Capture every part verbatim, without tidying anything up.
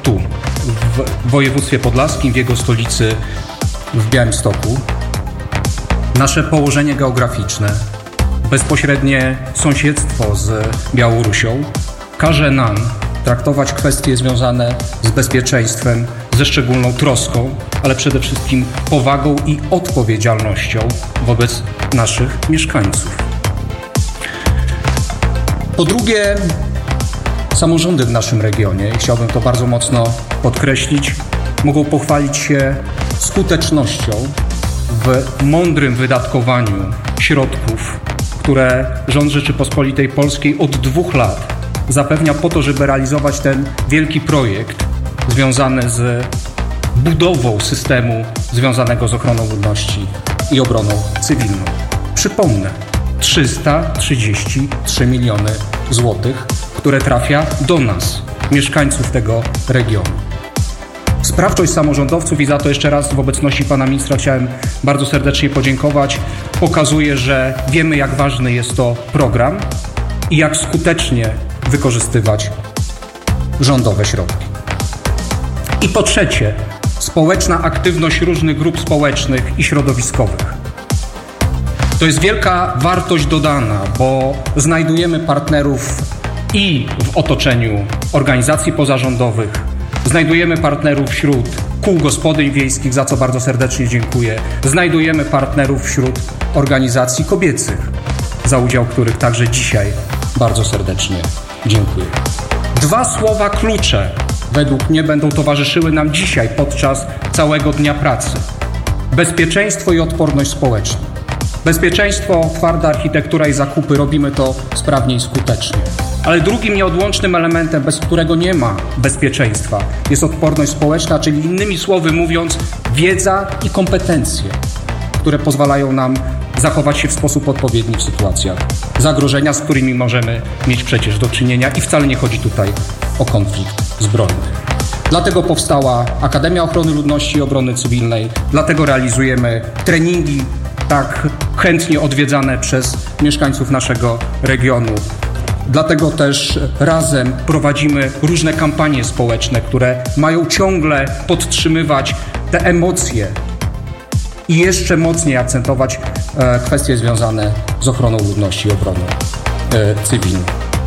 tu, w województwie podlaskim, w jego stolicy, w Białymstoku. Nasze położenie geograficzne, bezpośrednie sąsiedztwo z Białorusią każe nam traktować kwestie związane z bezpieczeństwem ze szczególną troską, ale przede wszystkim powagą i odpowiedzialnością wobec naszych mieszkańców. Po drugie, samorządy w naszym regionie, i chciałbym to bardzo mocno podkreślić, mogą pochwalić się skutecznością w mądrym wydatkowaniu środków, które rząd Rzeczypospolitej Polskiej od dwóch lat zapewnia po to, żeby realizować ten wielki projekt związany z budową systemu związanego z ochroną ludności i obroną cywilną. Przypomnę, trzysta trzydzieści trzy miliony złotych, które trafia do nas, mieszkańców tego regionu. Sprawczość samorządowców, i za to jeszcze raz w obecności pana ministra chciałem bardzo serdecznie podziękować, pokazuje, że wiemy, jak ważny jest to program i jak skutecznie wykorzystywać rządowe środki. I po trzecie, społeczna aktywność różnych grup społecznych i środowiskowych. To jest wielka wartość dodana, bo znajdujemy partnerów i w otoczeniu organizacji pozarządowych, znajdujemy partnerów wśród kół gospodyń wiejskich, za co bardzo serdecznie dziękuję. Znajdujemy partnerów wśród organizacji kobiecych, za udział których także dzisiaj bardzo serdecznie dziękuję. Dwa słowa klucze według mnie będą towarzyszyły nam dzisiaj podczas całego dnia pracy. Bezpieczeństwo i odporność społeczna. Bezpieczeństwo, twarda architektura i zakupy, robimy to sprawnie i skutecznie. Ale drugim nieodłącznym elementem, bez którego nie ma bezpieczeństwa, jest odporność społeczna, czyli innymi słowy mówiąc, wiedza i kompetencje, które pozwalają nam zachować się w sposób odpowiedni w sytuacjach zagrożenia, z którymi możemy mieć przecież do czynienia, i wcale nie chodzi tutaj o konflikt zbrojny. Dlatego powstała Akademia Ochrony Ludności i Obrony Cywilnej, dlatego realizujemy treningi tak chętnie odwiedzane przez mieszkańców naszego regionu. Dlatego też razem prowadzimy różne kampanie społeczne, które mają ciągle podtrzymywać te emocje i jeszcze mocniej akcentować e, kwestie związane z ochroną ludności i obroną e, cywilną.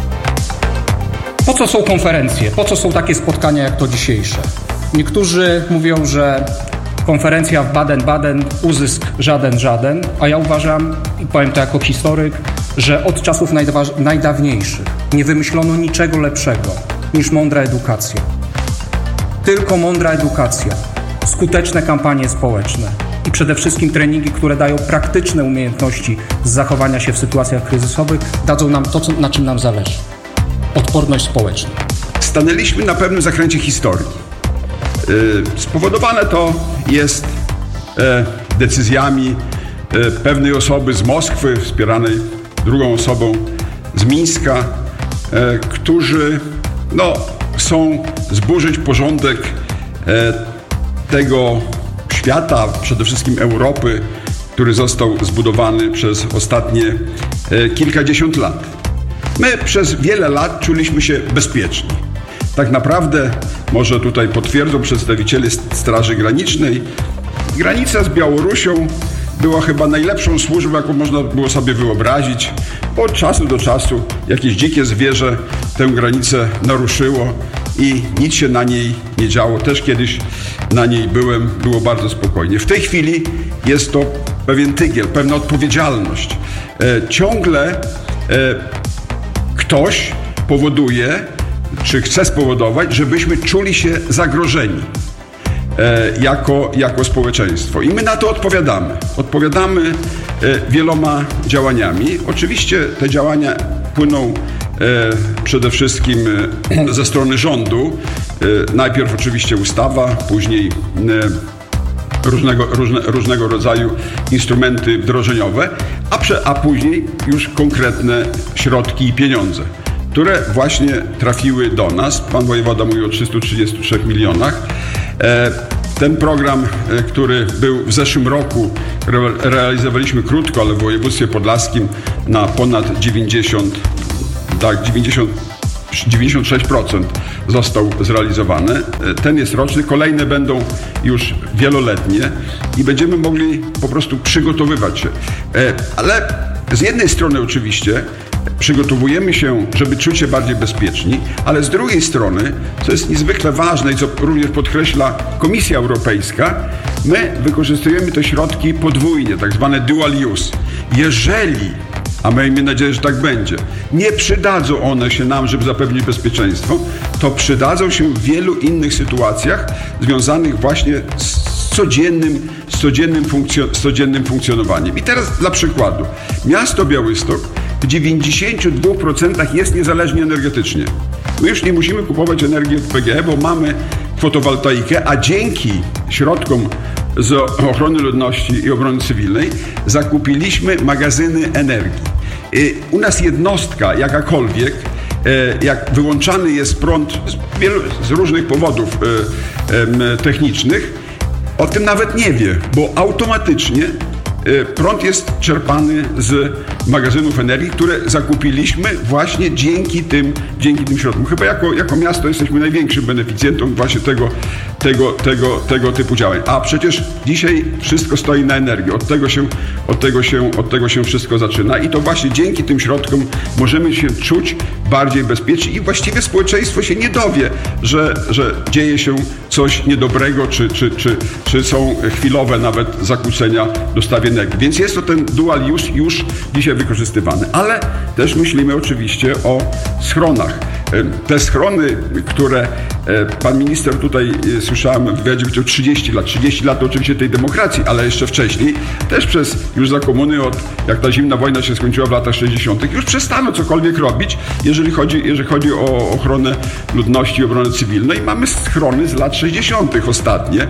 Po co są konferencje? Po co są takie spotkania jak to dzisiejsze? Niektórzy mówią, że konferencja w Baden-Baden, uzysk żaden, żaden, a ja uważam, i powiem to jako historyk, że od czasów najda- najdawniejszych nie wymyślono niczego lepszego niż mądra edukacja. Tylko mądra edukacja, skuteczne kampanie społeczne i przede wszystkim treningi, które dają praktyczne umiejętności z zachowania się w sytuacjach kryzysowych, dadzą nam to, co, na czym nam zależy. Odporność społeczna. Stanęliśmy na pewnym zakręcie historii. Yy, spowodowane to jest e, decyzjami e, pewnej osoby z Moskwy, wspieranej drugą osobą z Mińska, e, którzy no, chcą zburzyć porządek e, tego świata, przede wszystkim Europy, który został zbudowany przez ostatnie e, kilkadziesiąt lat. My przez wiele lat czuliśmy się bezpieczni. Tak naprawdę, może tutaj potwierdzą przedstawiciele Straży Granicznej, granica z Białorusią była chyba najlepszą służbą, jaką można było sobie wyobrazić. Od czasu do czasu jakieś dzikie zwierzę tę granicę naruszyło i nic się na niej nie działo. Też kiedyś na niej byłem, było bardzo spokojnie. W tej chwili jest to pewien tygiel, pewna odpowiedzialność. E, ciągle e, ktoś powoduje, czy chce spowodować, żebyśmy czuli się zagrożeni e, jako, jako społeczeństwo. I my na to odpowiadamy. Odpowiadamy e, wieloma działaniami. Oczywiście te działania płyną e, przede wszystkim e, ze strony rządu. E, najpierw oczywiście ustawa, później e, różnego, różne, różnego rodzaju instrumenty wdrożeniowe, a, prze, a później już konkretne środki i pieniądze, które właśnie trafiły do nas. Pan wojewoda mówił o trzystu trzydziestu trzech milionach. Ten program, który był w zeszłym roku, realizowaliśmy krótko, ale w województwie podlaskim na ponad dziewięćdziesiąt, tak, dziewięćdziesiąt dziewięćdziesiąt sześć procent został zrealizowany. Ten jest roczny, kolejne będą już wieloletnie i będziemy mogli po prostu przygotowywać się. Ale z jednej strony oczywiście przygotowujemy się, żeby czuć się bardziej bezpieczni, ale z drugiej strony, co jest niezwykle ważne i co również podkreśla Komisja Europejska, my wykorzystujemy te środki podwójnie, tak zwane dual use. Jeżeli, a miejmy nadzieję, że tak będzie, nie przydadzą one się nam, żeby zapewnić bezpieczeństwo, to przydadzą się w wielu innych sytuacjach związanych właśnie z codziennym, z codziennym, funkcjo- z codziennym funkcjonowaniem. I teraz dla przykładu, miasto Białystok w dziewięćdziesięciu dwóch procentach jest niezależnie energetycznie. My już nie musimy kupować energii od P G E, bo mamy fotowoltaikę, a dzięki środkom z ochrony ludności i obrony cywilnej zakupiliśmy magazyny energii. U nas jednostka jakakolwiek, jak wyłączany jest prąd z, wielu, z różnych powodów technicznych, o tym nawet nie wie, bo automatycznie prąd jest czerpany z magazynów energii, które zakupiliśmy właśnie dzięki tym, dzięki tym środkom. Chyba jako, jako miasto jesteśmy największym beneficjentem właśnie tego, tego, tego, tego typu działań. A przecież dzisiaj wszystko stoi na energii. Od tego się, od tego się, od tego się wszystko zaczyna i to właśnie dzięki tym środkom możemy się czuć bardziej bezpiecznie i właściwie społeczeństwo się nie dowie, że, że dzieje się coś niedobrego, czy, czy, czy, czy są chwilowe nawet zakłócenia dostawy energii. Więc jest to ten dual use już dzisiaj wykorzystywany. Ale też myślimy oczywiście o schronach. Te schrony, które pan minister tutaj, słyszałem w wywiadzie, powiedział trzydzieści lat. trzydzieści lat to oczywiście tej demokracji, ale jeszcze wcześniej, też przez już za komuny, od jak ta zimna wojna się skończyła w latach sześćdziesiątych, już przestano cokolwiek robić, jeżeli chodzi, jeżeli chodzi o ochronę ludności i obronę cywilną. I mamy schrony z lat sześćdziesiątych ostatnie.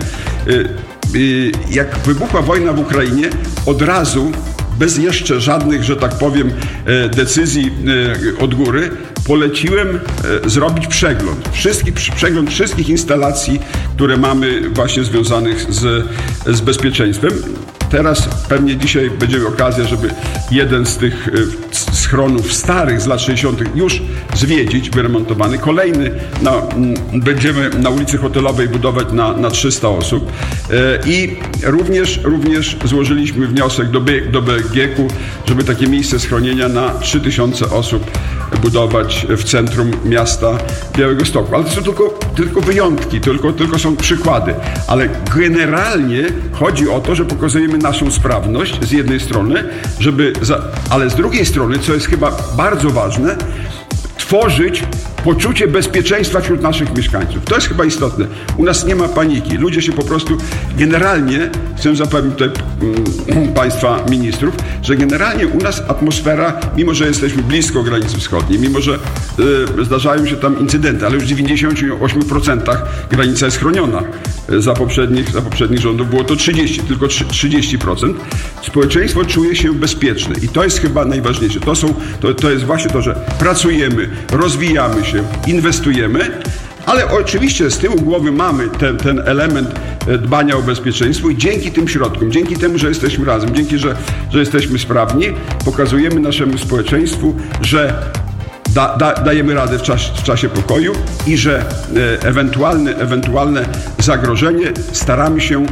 Jak wybuchła wojna w Ukrainie, od razu, bez jeszcze żadnych, że tak powiem, decyzji od góry, poleciłem zrobić przegląd. Wszystkich, przegląd wszystkich instalacji, które mamy właśnie związanych z, z bezpieczeństwem. Teraz pewnie dzisiaj będzie okazja, żeby jeden z tych schronów starych z lat sześćdziesiątych już zwiedzić, wyremontowany. Kolejny na, będziemy na ulicy Hotelowej budować na, na trzysta osób. I również, również złożyliśmy wniosek do, B, do B G K u, żeby takie miejsce schronienia na trzy tysiące osób budować w centrum miasta Białegostoku. Ale to są tylko, tylko wyjątki, tylko, tylko są przykłady. Ale generalnie chodzi o to, że pokazujemy naszą sprawność z jednej strony, żeby, za, ale z drugiej strony, co jest chyba bardzo ważne, tworzyć poczucie bezpieczeństwa wśród naszych mieszkańców. To jest chyba istotne. U nas nie ma paniki. Ludzie się po prostu generalnie, chcę zapewnić tutaj um, Państwa ministrów, że generalnie u nas atmosfera, mimo że jesteśmy blisko granicy wschodniej, mimo że y, zdarzają się tam incydenty, ale już w dziewięćdziesięciu ośmiu procentach granica jest chroniona. Za poprzednich, za poprzednich rządów było to trzydzieści, tylko trzydzieści procent. Społeczeństwo czuje się bezpieczne i to jest chyba najważniejsze. To, są, to, to jest właśnie to, że pracujemy, rozwijamy się, inwestujemy, ale oczywiście z tyłu głowy mamy ten, ten element dbania o bezpieczeństwo i dzięki tym środkom, dzięki temu, że jesteśmy razem, dzięki, że, że jesteśmy sprawni, pokazujemy naszemu społeczeństwu, że Da, da, dajemy radę w, czas, w czasie pokoju i że e, ewentualne, ewentualne zagrożenie staramy się e,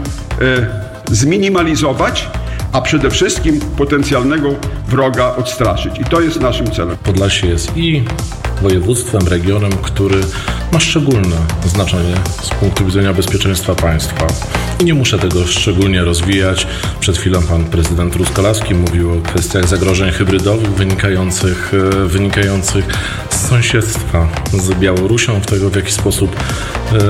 zminimalizować, a przede wszystkim potencjalnego wroga odstraszyć. I to jest naszym celem. Podlasie jest i województwem, regionem, który ma szczególne znaczenie z punktu widzenia bezpieczeństwa państwa. I nie muszę tego szczególnie rozwijać. Przed chwilą pan prezydent Truskolaski mówił o kwestiach zagrożeń hybrydowych wynikających, wynikających z sąsiedztwa z Białorusią, w tego w jaki sposób e,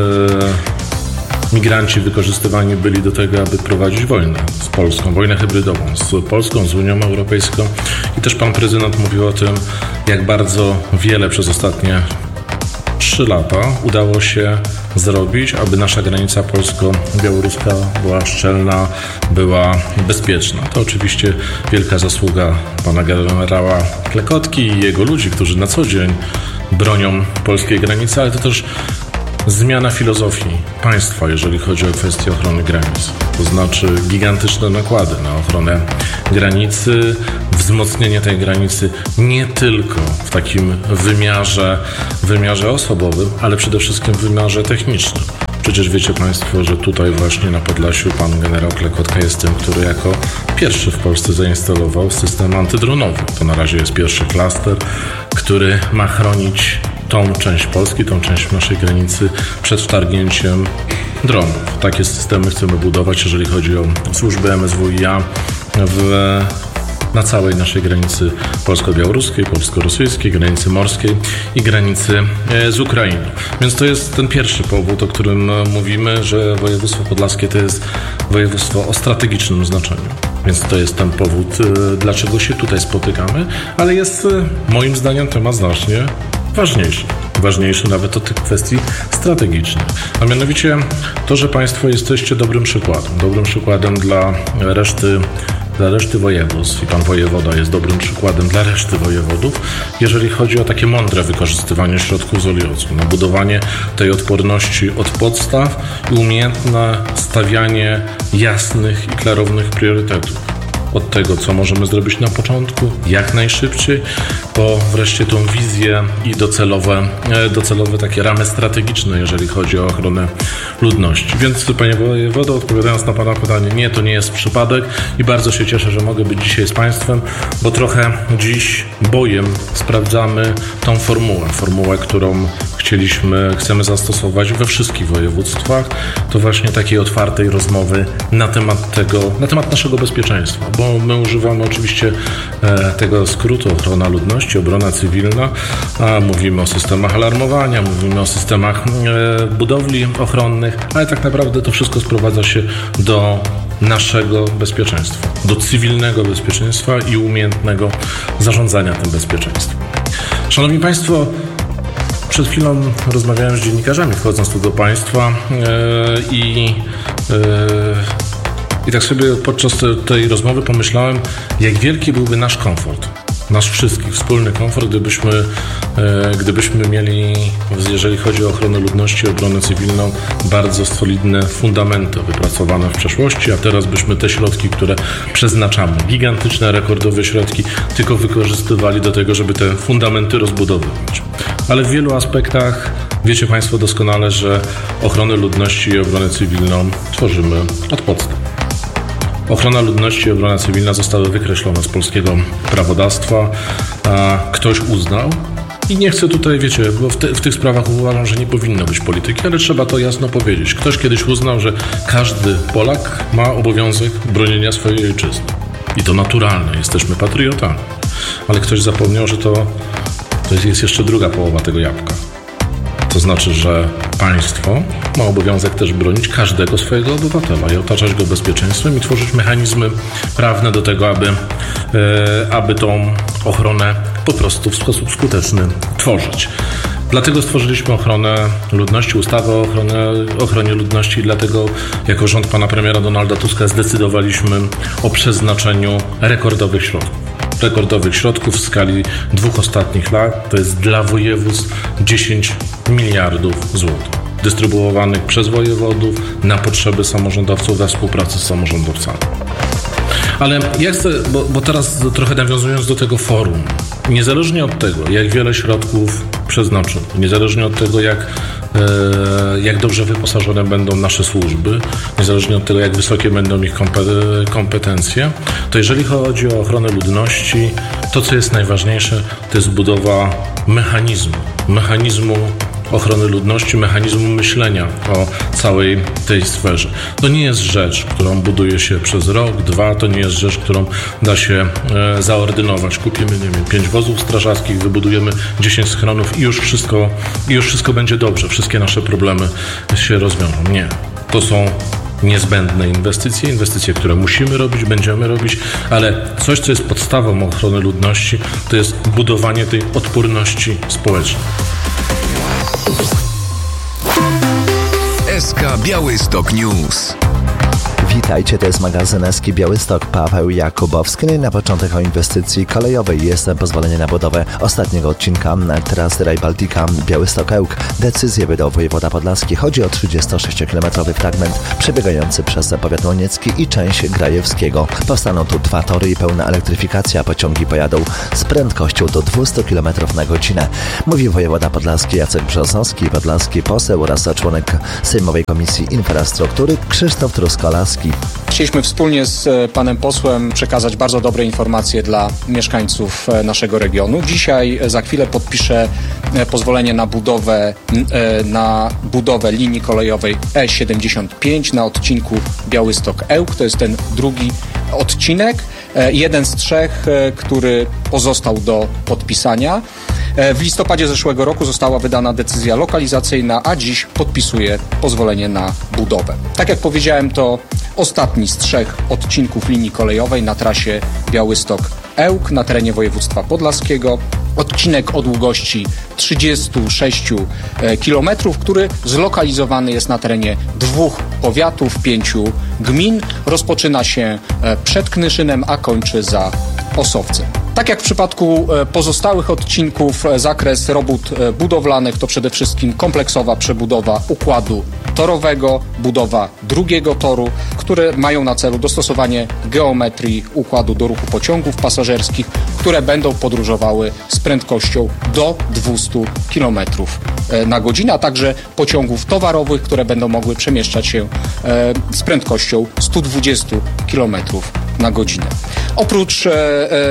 migranci wykorzystywani byli do tego, aby prowadzić wojnę z Polską, wojnę hybrydową z Polską, z Unią Europejską. I też pan prezydent mówił o tym, jak bardzo wiele przez ostatnie trzy lata udało się zrobić, aby nasza granica polsko-białoruska była szczelna, była bezpieczna. To oczywiście wielka zasługa pana generała Klekotki i jego ludzi, którzy na co dzień bronią polskiej granicy, ale to też zmiana filozofii państwa, jeżeli chodzi o kwestię ochrony granic. To znaczy gigantyczne nakłady na ochronę granicy, wzmocnienie tej granicy nie tylko w takim wymiarze, wymiarze osobowym, ale przede wszystkim w wymiarze technicznym. Przecież wiecie Państwo, że tutaj właśnie na Podlasiu pan generał Klekotka jest tym, który jako pierwszy w Polsce zainstalował system antydronowy. To na razie jest pierwszy klaster, który ma chronić tą część Polski, tą część naszej granicy przed wtargnięciem dronów. Takie systemy chcemy budować, jeżeli chodzi o służby M S W i A w na całej naszej granicy polsko-białoruskiej, polsko-rosyjskiej, granicy morskiej i granicy z Ukrainą. Więc to jest ten pierwszy powód, o którym mówimy, że województwo podlaskie to jest województwo o strategicznym znaczeniu. Więc to jest ten powód, dlaczego się tutaj spotykamy, ale jest moim zdaniem temat znacznie ważniejszy. Ważniejszy nawet od tych kwestii strategicznych. A mianowicie to, że Państwo jesteście dobrym przykładem. Dobrym przykładem dla reszty dla reszty województw i pan wojewoda jest dobrym przykładem dla reszty wojewodów, jeżeli chodzi o takie mądre wykorzystywanie środków z OLIOC-u, na budowanie tej odporności od podstaw i umiejętne stawianie jasnych i klarownych priorytetów. Od tego, co możemy zrobić na początku, jak najszybciej, po wreszcie tą wizję i docelowe, docelowe takie ramy strategiczne, jeżeli chodzi o ochronę ludności. Więc, panie wojewodo, odpowiadając na pana pytanie, nie, to nie jest przypadek i bardzo się cieszę, że mogę być dzisiaj z państwem, bo trochę dziś bojem sprawdzamy tą formułę, formułę, którą chcieliśmy, chcemy zastosować we wszystkich województwach, to właśnie takiej otwartej rozmowy na temat tego, na temat naszego bezpieczeństwa, bo my używamy oczywiście e, tego skrótu ochrona ludności, obrona cywilna, a mówimy o systemach alarmowania, mówimy o systemach e, budowli ochronnych, ale tak naprawdę to wszystko sprowadza się do naszego bezpieczeństwa, do cywilnego bezpieczeństwa i umiejętnego zarządzania tym bezpieczeństwem. Szanowni Państwo, przed chwilą rozmawiałem z dziennikarzami, wchodząc tu do Państwa yy, i yy, i tak sobie podczas tej rozmowy pomyślałem, jak wielki byłby nasz komfort, nasz wszystkich wspólny komfort, gdybyśmy, yy, gdybyśmy mieli, jeżeli chodzi o ochronę ludności i obronę cywilną, bardzo solidne fundamenty wypracowane w przeszłości, a teraz byśmy te środki, które przeznaczamy, gigantyczne, rekordowe środki, tylko wykorzystywali do tego, żeby te fundamenty rozbudowywać. Ale w wielu aspektach wiecie Państwo doskonale, że ochronę ludności i obronę cywilną tworzymy od podstaw. Ochrona ludności i obrona cywilna zostały wykreślone z polskiego prawodawstwa, a ktoś uznał, i nie chcę tutaj, wiecie, bo w, te, w tych sprawach uważam, że nie powinno być polityki, ale trzeba to jasno powiedzieć. Ktoś kiedyś uznał, że każdy Polak ma obowiązek bronienia swojej ojczyzny. I to naturalne, jesteśmy patriotami. Ale ktoś zapomniał, że to To jest jeszcze druga połowa tego jabłka. To znaczy, że państwo ma obowiązek też bronić każdego swojego obywatela i otaczać go bezpieczeństwem i tworzyć mechanizmy prawne do tego, aby, e, aby tą ochronę po prostu w sposób skuteczny tworzyć. Dlatego stworzyliśmy ochronę ludności, ustawę o ochronie, ochronie ludności i dlatego jako rząd pana premiera Donalda Tuska zdecydowaliśmy o przeznaczeniu rekordowych środków. rekordowych środków w skali dwóch ostatnich lat. To jest dla województw dziesięć miliardów złotych, dystrybuowanych przez wojewodów na potrzeby samorządowców we współpracy z samorządowcami. Ale ja chcę, bo, bo teraz trochę nawiązując do tego forum, niezależnie od tego, jak wiele środków przeznaczymy, niezależnie od tego, jak, e, jak dobrze wyposażone będą nasze służby, niezależnie od tego, jak wysokie będą ich kompetencje, to jeżeli chodzi o ochronę ludności, to co jest najważniejsze, to jest budowa mechanizmu, mechanizmu ochrony ludności, mechanizmu myślenia o całej tej sferze. To nie jest rzecz, którą buduje się przez rok, dwa, to nie jest rzecz, którą da się e, zaordynować. Kupimy, nie wiem, pięć wozów strażackich, wybudujemy dziesięć schronów i już wszystko, i już wszystko będzie dobrze, wszystkie nasze problemy się rozwiążą. Nie. To są niezbędne inwestycje, inwestycje, które musimy robić, będziemy robić, ale coś, co jest podstawą ochrony ludności, to jest budowanie tej odporności społecznej. S K Białystok News. Witajcie, to jest magazyn Eski Białystok. Paweł Jakubowski. No i na początek o inwestycji kolejowej. Jest pozwolenie na budowę ostatniego odcinka trasy Rail Baltica Białystok-Ełk. Decyzję wydał wojewoda podlaski. Chodzi o trzydziestosześciokilometrowy fragment przebiegający przez powiat łoniecki i część Grajewskiego. Powstaną tu dwa tory i pełna elektryfikacja. Pociągi pojadą z prędkością do dwieście kilometrów na godzinę. Mówi wojewoda podlaski Jacek Brzozowski, podlaski poseł oraz członek Sejmowej Komisji Infrastruktury Krzysztof Truskolaski. Chcieliśmy wspólnie z panem posłem przekazać bardzo dobre informacje dla mieszkańców naszego regionu. Dzisiaj za chwilę podpiszę pozwolenie na budowę, na budowę linii kolejowej E siedemdziesiąt pięć na odcinku Białystok-Ełk. To jest ten drugi odcinek, jeden z trzech, który pozostał do podpisania. W listopadzie zeszłego roku została wydana decyzja lokalizacyjna, a dziś podpisuję pozwolenie na budowę. Tak jak powiedziałem, to ostatni z trzech odcinków linii kolejowej na trasie Białystok-Ełk na terenie województwa podlaskiego. Odcinek o długości trzydzieści sześć kilometrów, który zlokalizowany jest na terenie dwóch powiatów, pięciu gmin. Rozpoczyna się przed Knyszynem, a kończy za Osowcem. Tak jak w przypadku pozostałych odcinków, zakres robót budowlanych to przede wszystkim kompleksowa przebudowa układu torowego, budowa drugiego toru, które mają na celu dostosowanie geometrii układu do ruchu pociągów pasażerskich, które będą podróżowały z prędkością do dwieście kilometrów na godzinę, a także pociągów towarowych, które będą mogły przemieszczać się z prędkością sto dwadzieścia kilometrów na godzinę. Oprócz e,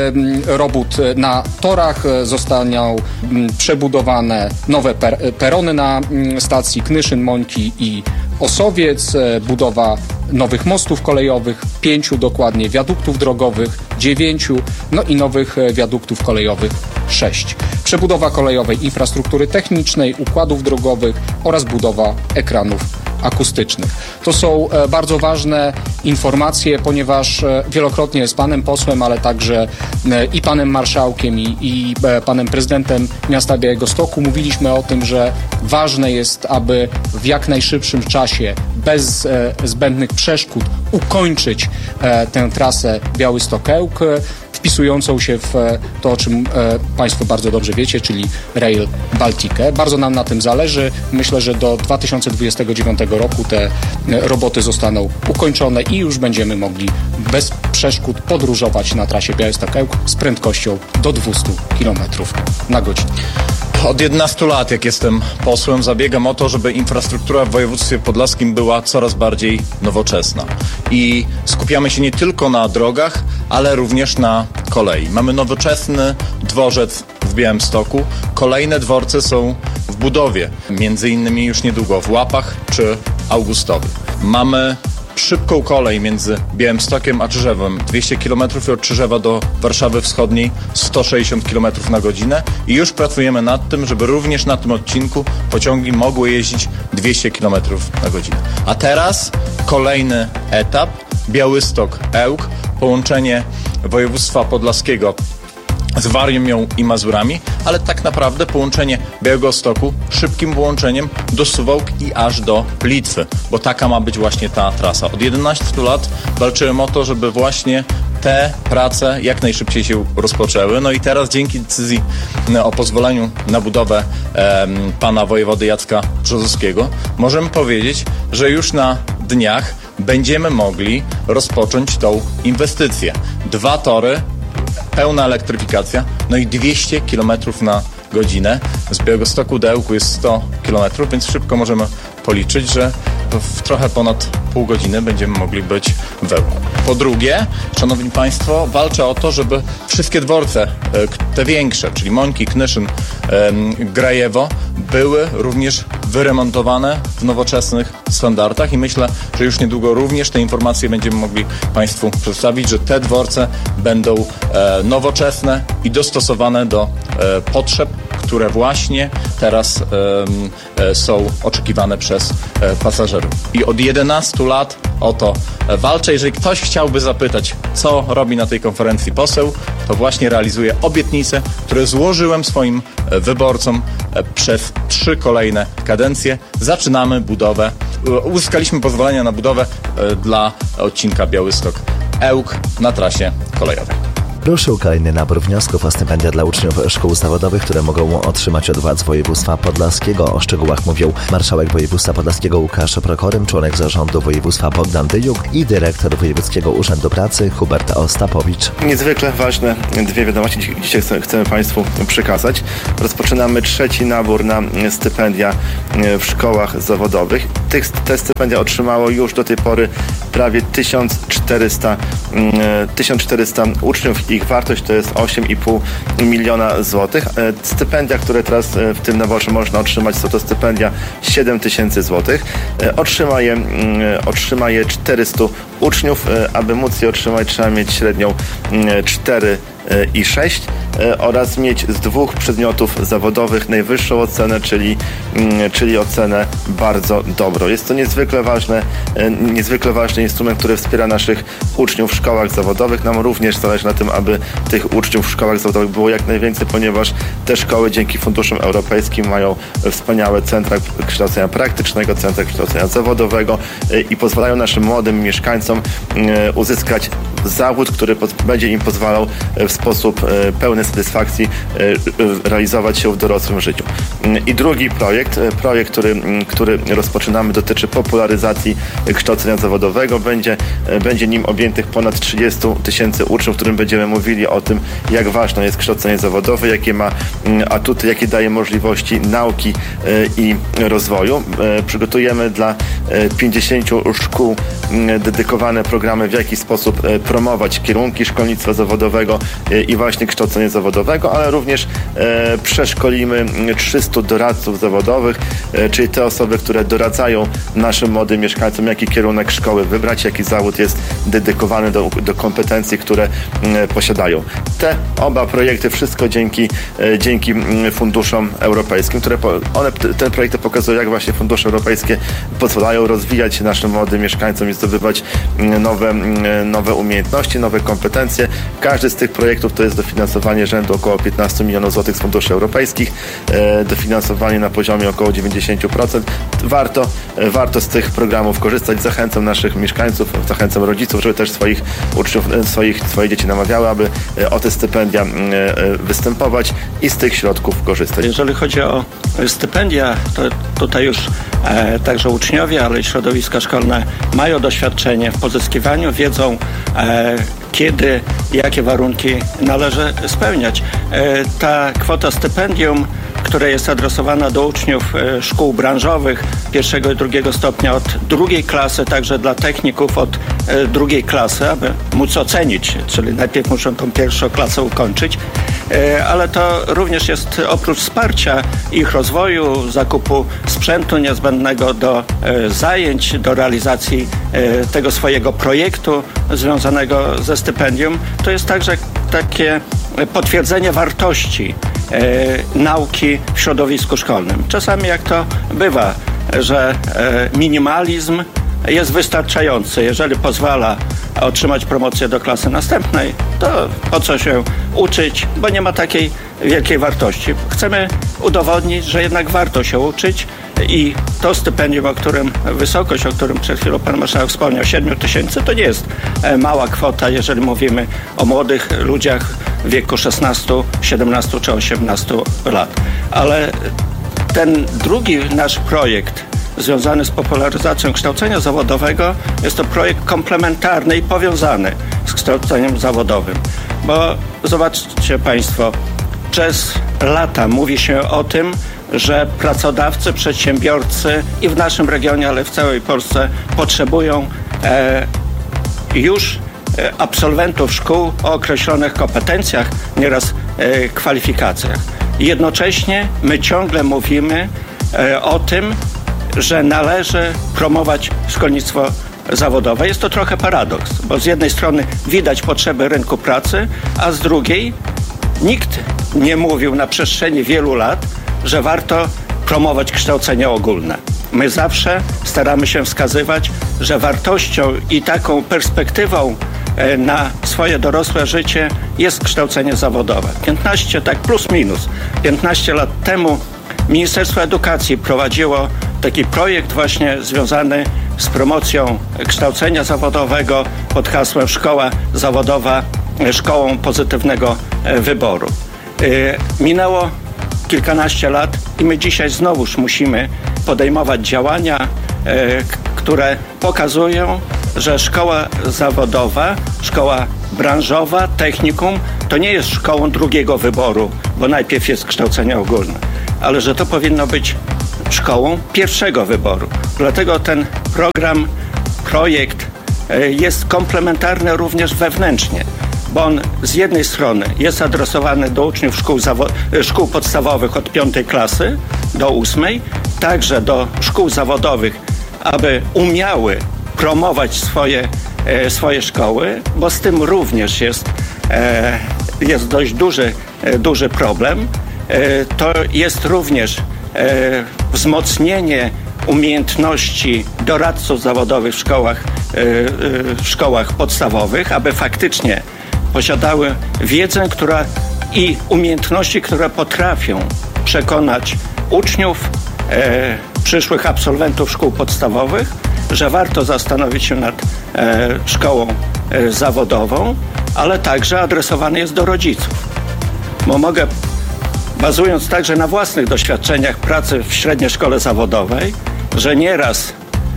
e, robót na torach zostaną przebudowane nowe per, perony na stacji Knyszyn, Mońki i Osowiec, budowa nowych mostów kolejowych, pięciu dokładnie wiaduktów drogowych, dziewięciu, no i nowych wiaduktów kolejowych, sześć. Przebudowa kolejowej infrastruktury technicznej, układów drogowych oraz budowa ekranów akustycznych. To są bardzo ważne informacje, ponieważ wielokrotnie z panem posłem, ale także i panem marszałkiem i, i panem prezydentem miasta Białegostoku mówiliśmy o tym, że ważne jest, aby w jak najszybszym czasie, bez zbędnych przeszkód ukończyć tę trasę Białystok-Ełk, wpisującą się w to, o czym Państwo bardzo dobrze wiecie, czyli Rail Baltica. Bardzo nam na tym zależy. Myślę, że do dwa tysiące dwudziestego dziewiątego roku te roboty zostaną ukończone i już będziemy mogli bez przeszkód podróżować na trasie Białystok-Ełk z prędkością do dwieście kilometrów na godzinę. Od jedenastu lat, jak jestem posłem, zabiegam o to, żeby infrastruktura w województwie podlaskim była coraz bardziej nowoczesna. I skupiamy się nie tylko na drogach, ale również na kolei. Mamy nowoczesny dworzec w Białymstoku. Kolejne dworce są w budowie, między innymi już niedługo w Łapach czy Augustowie. Mamy szybką kolej między Białymstokiem a Czyżewem, dwieście kilometrów i od Czyżewa do Warszawy Wschodniej sto sześćdziesiąt kilometrów na godzinę i już pracujemy nad tym, żeby również na tym odcinku pociągi mogły jeździć dwieście kilometrów na godzinę. A teraz kolejny etap, Białystok-Ełk, połączenie województwa podlaskiego z Warmią i Mazurami, ale tak naprawdę połączenie Białegostoku szybkim połączeniem do Suwałk i aż do Litwy, bo taka ma być właśnie ta trasa. Od jedenastu lat walczyłem o to, żeby właśnie te prace jak najszybciej się rozpoczęły. No i teraz dzięki decyzji o pozwoleniu na budowę e, pana wojewody Jacka Brzozowskiego możemy powiedzieć, że już na dniach będziemy mogli rozpocząć tą inwestycję. Dwa tory, pełna elektryfikacja, no i dwieście kilometrów na godzinę. Z Białegostoku do Ełku jest sto kilometrów, więc szybko możemy policzyć, że w trochę ponad pół godziny będziemy mogli być w Ełku. Po drugie, szanowni państwo, walczę o to, żeby wszystkie dworce, te większe, czyli Mońki, Knyszyn, Grajewo, były również wyremontowane w nowoczesnych standardach i myślę, że już niedługo również te informacje będziemy mogli państwu przedstawić, że te dworce będą e, nowoczesne i dostosowane do e, potrzeb, które właśnie teraz e, e, są oczekiwane przez e, pasażerów. I od jedenastu lat o to walczę. Jeżeli ktoś chciałby zapytać, co robi na tej konferencji poseł, to właśnie realizuje obietnice, które złożyłem swoim wyborcom przez trzy kolejne kadencje. Zaczynamy budowę uzyskaliśmy pozwolenie na budowę dla odcinka Białystok-Ełk na trasie kolejowej. Ruszył kolejny nabór wniosków o stypendia dla uczniów szkół zawodowych, które mogą otrzymać od władz województwa podlaskiego. O szczegółach mówił marszałek województwa podlaskiego Łukasz Prokorym, członek zarządu województwa Bogdan Dyjuk i dyrektor Wojewódzkiego Urzędu Pracy Hubert Ostapowicz. Niezwykle ważne dwie wiadomości dzisiaj chcemy Państwu przekazać. Rozpoczynamy trzeci nabór na stypendia w szkołach zawodowych. Tych, te stypendia otrzymało już do tej pory prawie tysiąc czterysta uczniów. Ich wartość to jest osiem i pół miliona złotych. Stypendia, które teraz w tym naborze można otrzymać, są to stypendia siedem tysięcy złotych. Otrzyma je, otrzyma je czterysta uczniów. Aby móc je otrzymać, trzeba mieć średnią cztery i sześć oraz mieć z dwóch przedmiotów zawodowych najwyższą ocenę, czyli, czyli ocenę bardzo dobrą. Jest to niezwykle ważne, niezwykle ważny instrument, który wspiera naszych uczniów w szkołach zawodowych. Nam również zależy na tym, aby tych uczniów w szkołach zawodowych było jak najwięcej, ponieważ te szkoły dzięki funduszom europejskim mają wspaniałe centra kształcenia praktycznego, centra kształcenia zawodowego i pozwalają naszym młodym mieszkańcom uzyskać zawód, który będzie im pozwalał w sposób pełny satysfakcji realizować się w dorosłym życiu. I drugi projekt, projekt, który, który rozpoczynamy, dotyczy popularyzacji kształcenia zawodowego. Będzie, będzie nim objętych ponad trzydzieści tysięcy uczniów, w którym będziemy mówili o tym, jak ważne jest kształcenie zawodowe, jakie ma atuty, jakie daje możliwości nauki i rozwoju. Przygotujemy dla pięćdziesięciu szkół dedykowane programy, w jaki sposób promować kierunki szkolnictwa zawodowego i właśnie kształcenie zawodowego, ale również e, przeszkolimy trzystu doradców zawodowych, e, czyli te osoby, które doradzają naszym młodym mieszkańcom, jaki kierunek szkoły wybrać, jaki zawód jest dedykowany do, do kompetencji, które e, posiadają. Te oba projekty, wszystko dzięki, e, dzięki funduszom europejskim, które po, one, te projekty pokazują, jak właśnie fundusze europejskie pozwalają rozwijać się naszym młodym mieszkańcom i zdobywać nowe, nowe umiejętności, nowe kompetencje. Każdy z tych projektów to jest dofinansowanie rzędu około piętnaście milionów złotych z funduszy europejskich, e, dofinansowanie na poziomie około dziewięćdziesiąt procent. Warto, e, warto z tych programów korzystać. Zachęcam naszych mieszkańców, zachęcam rodziców, żeby też swoich uczniów, e, swoich, swoje dzieci namawiały, aby e, o te stypendia e, występować i z tych środków korzystać. Jeżeli chodzi o stypendia, to tutaj już e, także uczniowie, ale i środowiska szkolne mają doświadczenie w pozyskiwaniu, wiedzą e, kiedy i jakie warunki należy spełniać. Ta kwota stypendium, która jest adresowana do uczniów szkół branżowych pierwszego i drugiego stopnia od drugiej klasy, także dla techników od drugiej klasy, aby móc ocenić, czyli najpierw muszą tą pierwszą klasę ukończyć, ale to również jest oprócz wsparcia ich rozwoju, zakupu sprzętu niezbędnego do zajęć, do realizacji tego swojego projektu związanego ze stypendium, to jest także takie potwierdzenie wartości e, nauki w środowisku szkolnym. Czasami jak to bywa, że e, minimalizm jest wystarczający. Jeżeli pozwala otrzymać promocję do klasy następnej, to po co się uczyć, bo nie ma takiej wielkiej wartości. Chcemy udowodnić, że jednak warto się uczyć i to stypendium, o którym, wysokość, o którym przed chwilą pan marszałek wspomniał, siedem tysięcy, to nie jest mała kwota, jeżeli mówimy o młodych ludziach w wieku szesnastu, siedemnastu czy osiemnastu lat. Ale ten drugi nasz projekt związany z popularyzacją kształcenia zawodowego jest to projekt komplementarny i powiązany z kształceniem zawodowym. Bo zobaczcie państwo, przez lata mówi się o tym, że pracodawcy, przedsiębiorcy i w naszym regionie, ale w całej Polsce potrzebują e, już e, absolwentów szkół o określonych kompetencjach, nieraz e, kwalifikacjach. Jednocześnie my ciągle mówimy e, o tym, że należy promować szkolnictwo zawodowe. Jest to trochę paradoks, bo z jednej strony widać potrzeby rynku pracy, a z drugiej nikt nie mówił na przestrzeni wielu lat, że warto promować kształcenie ogólne. My zawsze staramy się wskazywać, że wartością i taką perspektywą na swoje dorosłe życie jest kształcenie zawodowe. piętnaście, tak plus minus, piętnaście lat temu Ministerstwo Edukacji prowadziło taki projekt właśnie związany z promocją kształcenia zawodowego pod hasłem Szkoła Zawodowa Szkołą Pozytywnego Wyboru. Minęło kilkanaście lat i my dzisiaj znowuż musimy podejmować działania, które pokazują, że szkoła zawodowa, szkoła branżowa, technikum to nie jest szkołą drugiego wyboru, bo najpierw jest kształcenie ogólne, ale że to powinno być szkołą pierwszego wyboru. Dlatego ten program, projekt jest komplementarny również wewnętrznie, bo on z jednej strony jest adresowany do uczniów szkół, zawo- szkół podstawowych od piątej klasy do ósmej, także do szkół zawodowych, aby umiały promować swoje, e, swoje szkoły, bo z tym również jest, e, jest dość duży, e, duży problem. E, to jest również e, wzmocnienie umiejętności doradców zawodowych w szkołach, e, e, w szkołach podstawowych, aby faktycznie posiadały wiedzę, która i umiejętności, które potrafią przekonać uczniów, e, przyszłych absolwentów szkół podstawowych, że warto zastanowić się nad e, szkołą e, zawodową, ale także adresowany jest do rodziców. Bo mogę, bazując także na własnych doświadczeniach pracy w średniej szkole zawodowej, że nieraz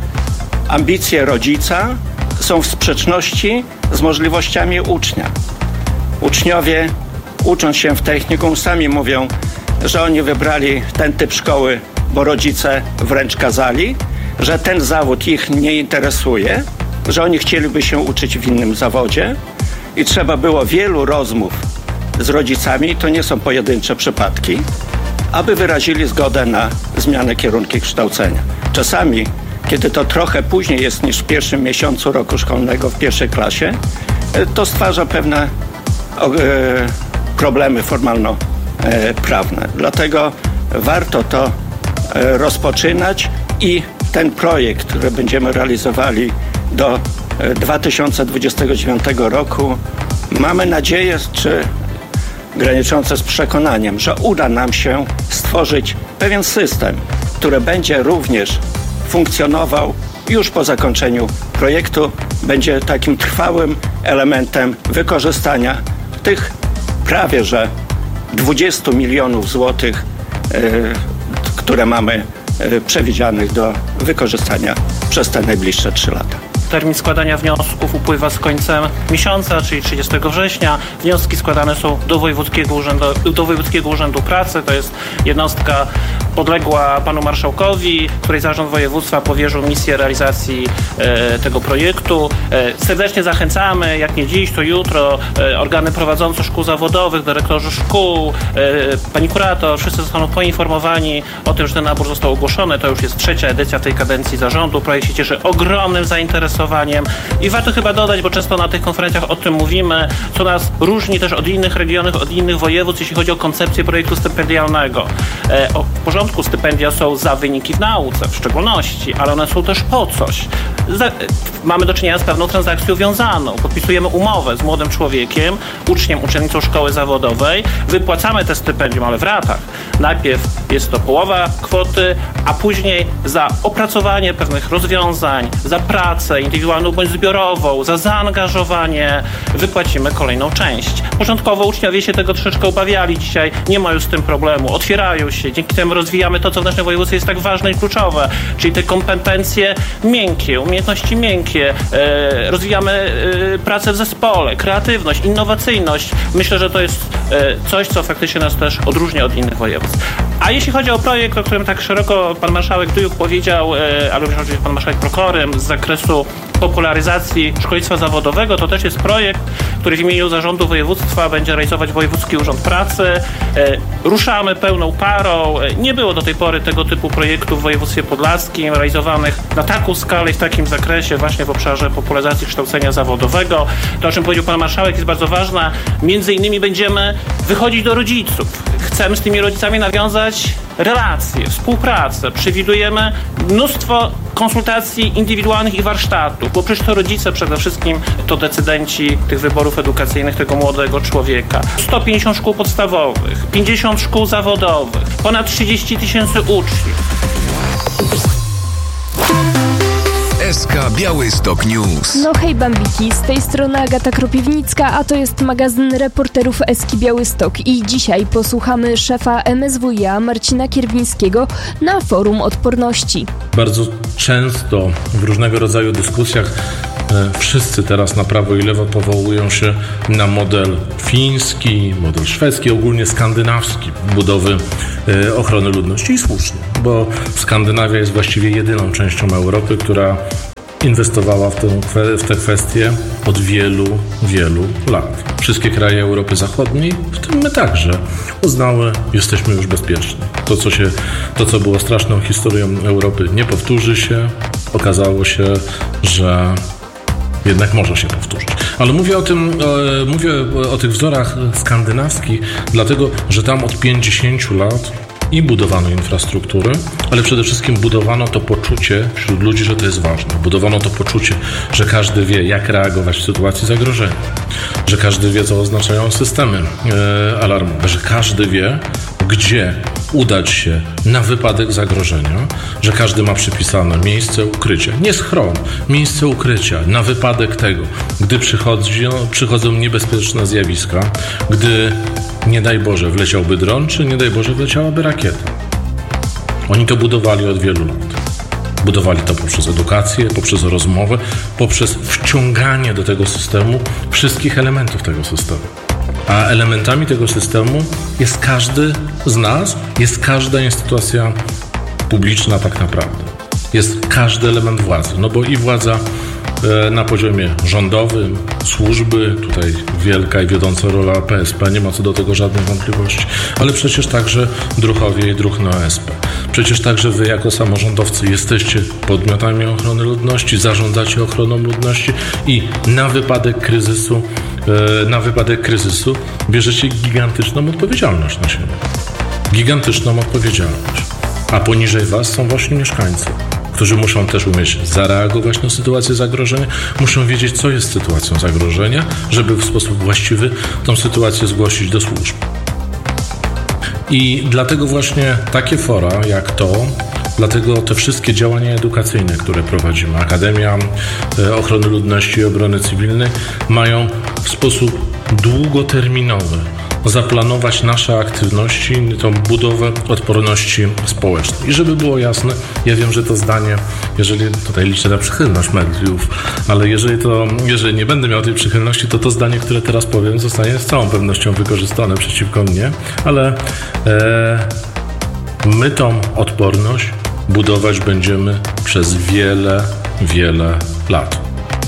ambicje rodzica są w sprzeczności z możliwościami ucznia. Uczniowie, ucząc się w technikum, sami mówią, że oni wybrali ten typ szkoły, bo rodzice wręcz kazali, że ten zawód ich nie interesuje, że oni chcieliby się uczyć w innym zawodzie i trzeba było wielu rozmów z rodzicami, to nie są pojedyncze przypadki, aby wyrazili zgodę na zmianę kierunku kształcenia. Czasami, kiedy to trochę później jest niż w pierwszym miesiącu roku szkolnego, w pierwszej klasie, to stwarza pewne e, problemy formalno-prawne. Dlatego warto to e, rozpoczynać i ten projekt, który będziemy realizowali do dwa tysiące dwudziestego dziewiątego roku, mamy nadzieję, czy graniczące z przekonaniem, że uda nam się stworzyć pewien system, który będzie również funkcjonował już po zakończeniu projektu, będzie takim trwałym elementem wykorzystania tych prawie że dwudziestu milionów złotych, yy, które mamy yy, przewidzianych do wykorzystania przez te najbliższe trzy lata. Termin składania wniosków upływa z końcem miesiąca, czyli trzydziestego września. Wnioski składane są do Wojewódzkiego Urzędu, do Wojewódzkiego Urzędu Pracy. To jest jednostka podległa panu marszałkowi, której zarząd województwa powierzył misję realizacji e, tego projektu. E, serdecznie zachęcamy, jak nie dziś, to jutro, e, organy prowadzące szkół zawodowych, dyrektorzy szkół, e, pani kurator, wszyscy zostaną poinformowani o tym, że ten nabór został ogłoszony. To już jest trzecia edycja w tej kadencji zarządu. Projekt się cieszy ogromnym zainteresowaniem. I warto chyba dodać, bo często na tych konferencjach o tym mówimy, co nas różni też od innych regionów, od innych województw, jeśli chodzi o koncepcję projektu stypendialnego. E, o, w porządku, stypendia są za wyniki w nauce, w szczególności, ale one są też po coś. Za, e, mamy do czynienia z pewną transakcją wiązaną. Podpisujemy umowę z młodym człowiekiem, uczniem, uczennicą szkoły zawodowej, wypłacamy te stypendium, ale w ratach. Najpierw jest to połowa kwoty, a później za opracowanie pewnych rozwiązań, za pracę indywidualną bądź zbiorową, za zaangażowanie wypłacimy kolejną część. Początkowo uczniowie się tego troszeczkę obawiali, dzisiaj nie ma już z tym problemu, otwierają się, dzięki temu rozwijamy to, co w naszym województwie jest tak ważne i kluczowe, czyli te kompetencje miękkie, umiejętności miękkie, e, rozwijamy e, pracę w zespole, kreatywność, innowacyjność. Myślę, że to jest e, coś, co faktycznie nas też odróżnia od innych województw. A jeśli chodzi o projekt, o którym tak szeroko pan marszałek Dujuk powiedział, e, ale również oczywiście pan marszałek Prokorym z zakresu popularyzacji szkolnictwa zawodowego, to też jest projekt, który w imieniu Zarządu Województwa będzie realizować Wojewódzki Urząd Pracy. E, ruszamy pełną parą. E, nie było do tej pory tego typu projektów w województwie podlaskim realizowanych na taką skalę i w takim zakresie właśnie w obszarze popularyzacji kształcenia zawodowego. To, o czym powiedział pan marszałek, jest bardzo ważne. Między innymi będziemy wychodzić do rodziców. Chcemy z tymi rodzicami nawiązać relacje, współpracę. Przewidujemy mnóstwo konsultacji indywidualnych i warsztatów, bo przecież to rodzice przede wszystkim to decydenci tych wyborów edukacyjnych tego młodego człowieka. sto pięćdziesiąt szkół podstawowych, pięćdziesiąt szkół zawodowych, ponad trzydzieści tysięcy uczniów. S K Białystok News. No hej bambiki, z tej strony Agata Kropiwnicka, a to jest magazyn reporterów Eski Białystok i dzisiaj posłuchamy szefa M S W iA Marcina Kierwińskiego na forum odporności. Bardzo często w różnego rodzaju dyskusjach e, wszyscy teraz na prawo i lewo powołują się na model fiński, model szwedzki, ogólnie skandynawski budowy e, ochrony ludności i słusznie, bo Skandynawia jest właściwie jedyną częścią Europy, która inwestowała w, tę, w te kwestie od wielu, wielu lat. Wszystkie kraje Europy Zachodniej, w tym my także, uznały, jesteśmy już bezpieczni. To, co się, to, co było straszną historią Europy, nie powtórzy się. Okazało się, że jednak może się powtórzyć. Ale mówię o tym, e, mówię o tych wzorach skandynawskich, dlatego, że tam od pięćdziesięciu lat i budowano infrastrukturę, ale przede wszystkim budowano to poczucie wśród ludzi, że to jest ważne. Budowano to poczucie, że każdy wie, jak reagować w sytuacji zagrożenia, że każdy wie, co oznaczają systemy e, alarmowe, że każdy wie, gdzie udać się na wypadek zagrożenia, że każdy ma przypisane miejsce ukrycia, nie schron, miejsce ukrycia na wypadek tego, gdy przychodzi, przychodzą niebezpieczne zjawiska, gdy nie daj Boże wleciałby dron, czy nie daj Boże wleciałaby rakieta. Oni to budowali od wielu lat. Budowali to poprzez edukację, poprzez rozmowę, poprzez wciąganie do tego systemu wszystkich elementów tego systemu. A elementami tego systemu jest każdy z nas, jest każda instytucja publiczna tak naprawdę. Jest każdy element władzy, no bo i władza na poziomie rządowym, służby, tutaj wielka i wiodąca rola P S P, nie ma co do tego żadnych wątpliwości, ale przecież także druhowie i druhno O S P. Przecież także wy jako samorządowcy jesteście podmiotami ochrony ludności, zarządzacie ochroną ludności i na wypadek kryzysu, na wypadek kryzysu bierzecie gigantyczną odpowiedzialność na siebie. Gigantyczną odpowiedzialność. A poniżej was są właśnie mieszkańcy, którzy muszą też umieć zareagować na sytuację zagrożenia, muszą wiedzieć, co jest sytuacją zagrożenia, żeby w sposób właściwy tą sytuację zgłosić do służb. I dlatego właśnie takie fora jak to, dlatego te wszystkie działania edukacyjne, które prowadzimy, Akademia Ochrony Ludności i Obrony Cywilnej, mają w sposób długoterminowy zaplanować nasze aktywności, tą budowę odporności społecznej. I żeby było jasne, ja wiem, że to zdanie, jeżeli tutaj liczę na przychylność mediów, ale jeżeli to, jeżeli nie będę miał tej przychylności, to to zdanie, które teraz powiem, zostanie z całą pewnością wykorzystane przeciwko mnie, ale e, my tą odporność budować będziemy przez wiele, wiele lat.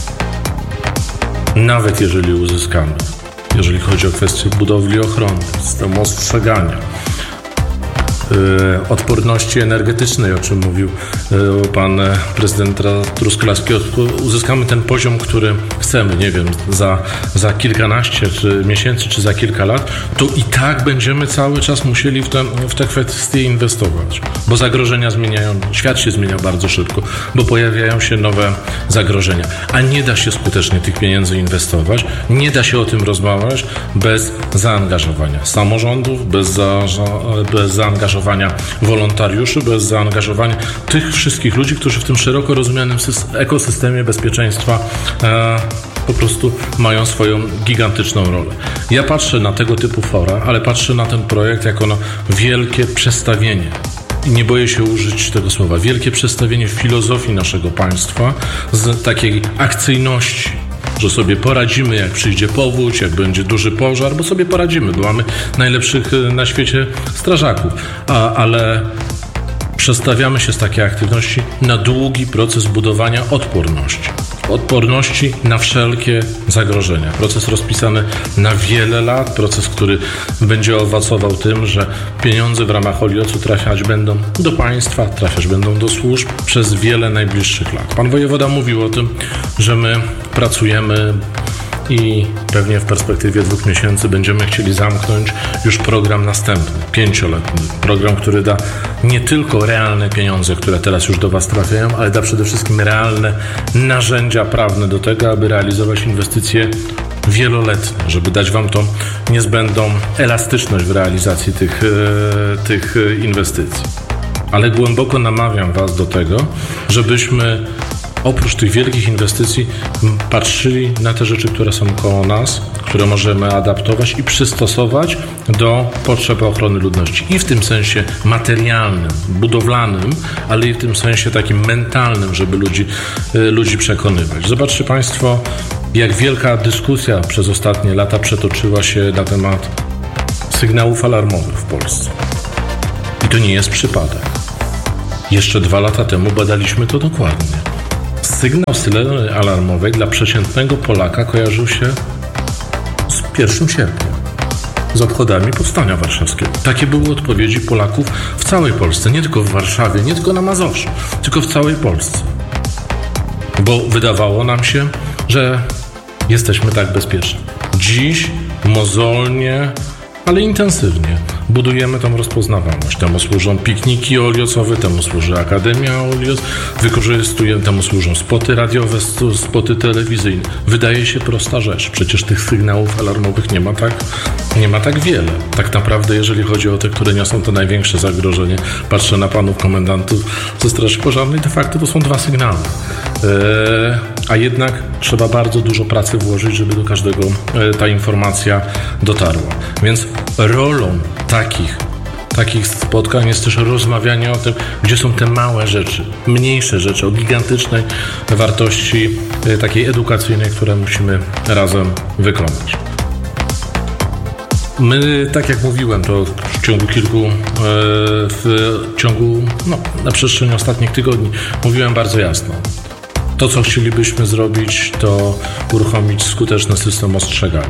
Nawet jeżeli uzyskamy, jeżeli chodzi o kwestię budowli ochrony, systemu ostrzegania, yy, odporności energetycznej, o czym mówił yy, pan prezydent Truskolaski, uzyskamy ten poziom, który chcemy, nie wiem, za, za kilkanaście czy miesięcy, czy za kilka lat, to i tak będziemy cały czas musieli w te, w te kwestie inwestować, bo zagrożenia zmieniają, świat się zmienia bardzo szybko, bo pojawiają się nowe zagrożenia, a nie da się skutecznie tych pieniędzy inwestować, nie da się o tym rozmawiać bez zaangażowania samorządów, bez, za, bez zaangażowania wolontariuszy, bez zaangażowania tych wszystkich ludzi, którzy w tym szeroko rozumianym ekosystemie bezpieczeństwa e, po prostu mają swoją gigantyczną rolę. Ja patrzę na tego typu fora, ale patrzę na ten projekt jako na wielkie przestawienie. I nie boję się użyć tego słowa. Wielkie przestawienie filozofii naszego państwa z takiej akcyjności, że sobie poradzimy, jak przyjdzie powódź, jak będzie duży pożar, bo sobie poradzimy, bo mamy najlepszych na świecie strażaków, A, ale przestawiamy się z takiej aktywności na długi proces budowania odporności. Odporności na wszelkie zagrożenia. Proces rozpisany na wiele lat, proces, który będzie owocował tym, że pieniądze w ramach Oliocu trafiać będą do państwa, trafiać będą do służb przez wiele najbliższych lat. Pan wojewoda mówił o tym, że my pracujemy i pewnie w perspektywie dwóch miesięcy będziemy chcieli zamknąć już program następny, pięcioletni. Program, który da nie tylko realne pieniądze, które teraz już do was trafiają, ale da przede wszystkim realne narzędzia prawne do tego, aby realizować inwestycje wieloletnie, żeby dać wam tą niezbędną elastyczność w realizacji tych, tych inwestycji. ale głęboko namawiam Was do tego, żebyśmy oprócz tych wielkich inwestycji patrzyli na te rzeczy, które są koło nas, które możemy adaptować i przystosować do potrzeb ochrony ludności. I w tym sensie materialnym, budowlanym, ale i w tym sensie takim mentalnym, żeby ludzi, ludzi przekonywać. Zobaczcie Państwo, jak wielka dyskusja przez ostatnie lata przetoczyła się na temat sygnałów alarmowych w Polsce. I to nie jest przypadek. Jeszcze dwa lata temu badaliśmy to dokładnie. Sygnał syreny alarmowej dla przeciętnego Polaka kojarzył się z pierwszym sierpnia, z obchodami Powstania Warszawskiego. Takie były odpowiedzi Polaków w całej Polsce, nie tylko w Warszawie, nie tylko na Mazowszu, tylko w całej Polsce. Bo wydawało nam się, że jesteśmy tak bezpieczni. Dziś mozolnie, ale intensywnie budujemy tą rozpoznawalność. Temu służą pikniki oliocowe, temu służy Akademia Olios, wykorzystujemy, temu służą spoty radiowe, spoty telewizyjne. Wydaje się prosta rzecz. Przecież tych sygnałów alarmowych nie ma tak, nie ma tak wiele. Tak naprawdę, jeżeli chodzi o te, które niosą to największe zagrożenie, patrzę na panów komendantów ze Straży Pożarnej, de facto to są dwa sygnały. Eee, a jednak trzeba bardzo dużo pracy włożyć, żeby do każdego e, ta informacja dotarła. Więc rolą takich, takich spotkań jest też rozmawianie o tym, gdzie są te małe rzeczy, mniejsze rzeczy o gigantycznej wartości e, takiej edukacyjnej, które musimy razem wykonać. My, tak jak mówiłem, to w ciągu kilku, e, w ciągu, no, na przestrzeni ostatnich tygodni mówiłem bardzo jasno. To, co chcielibyśmy zrobić, to uruchomić skuteczny system ostrzegania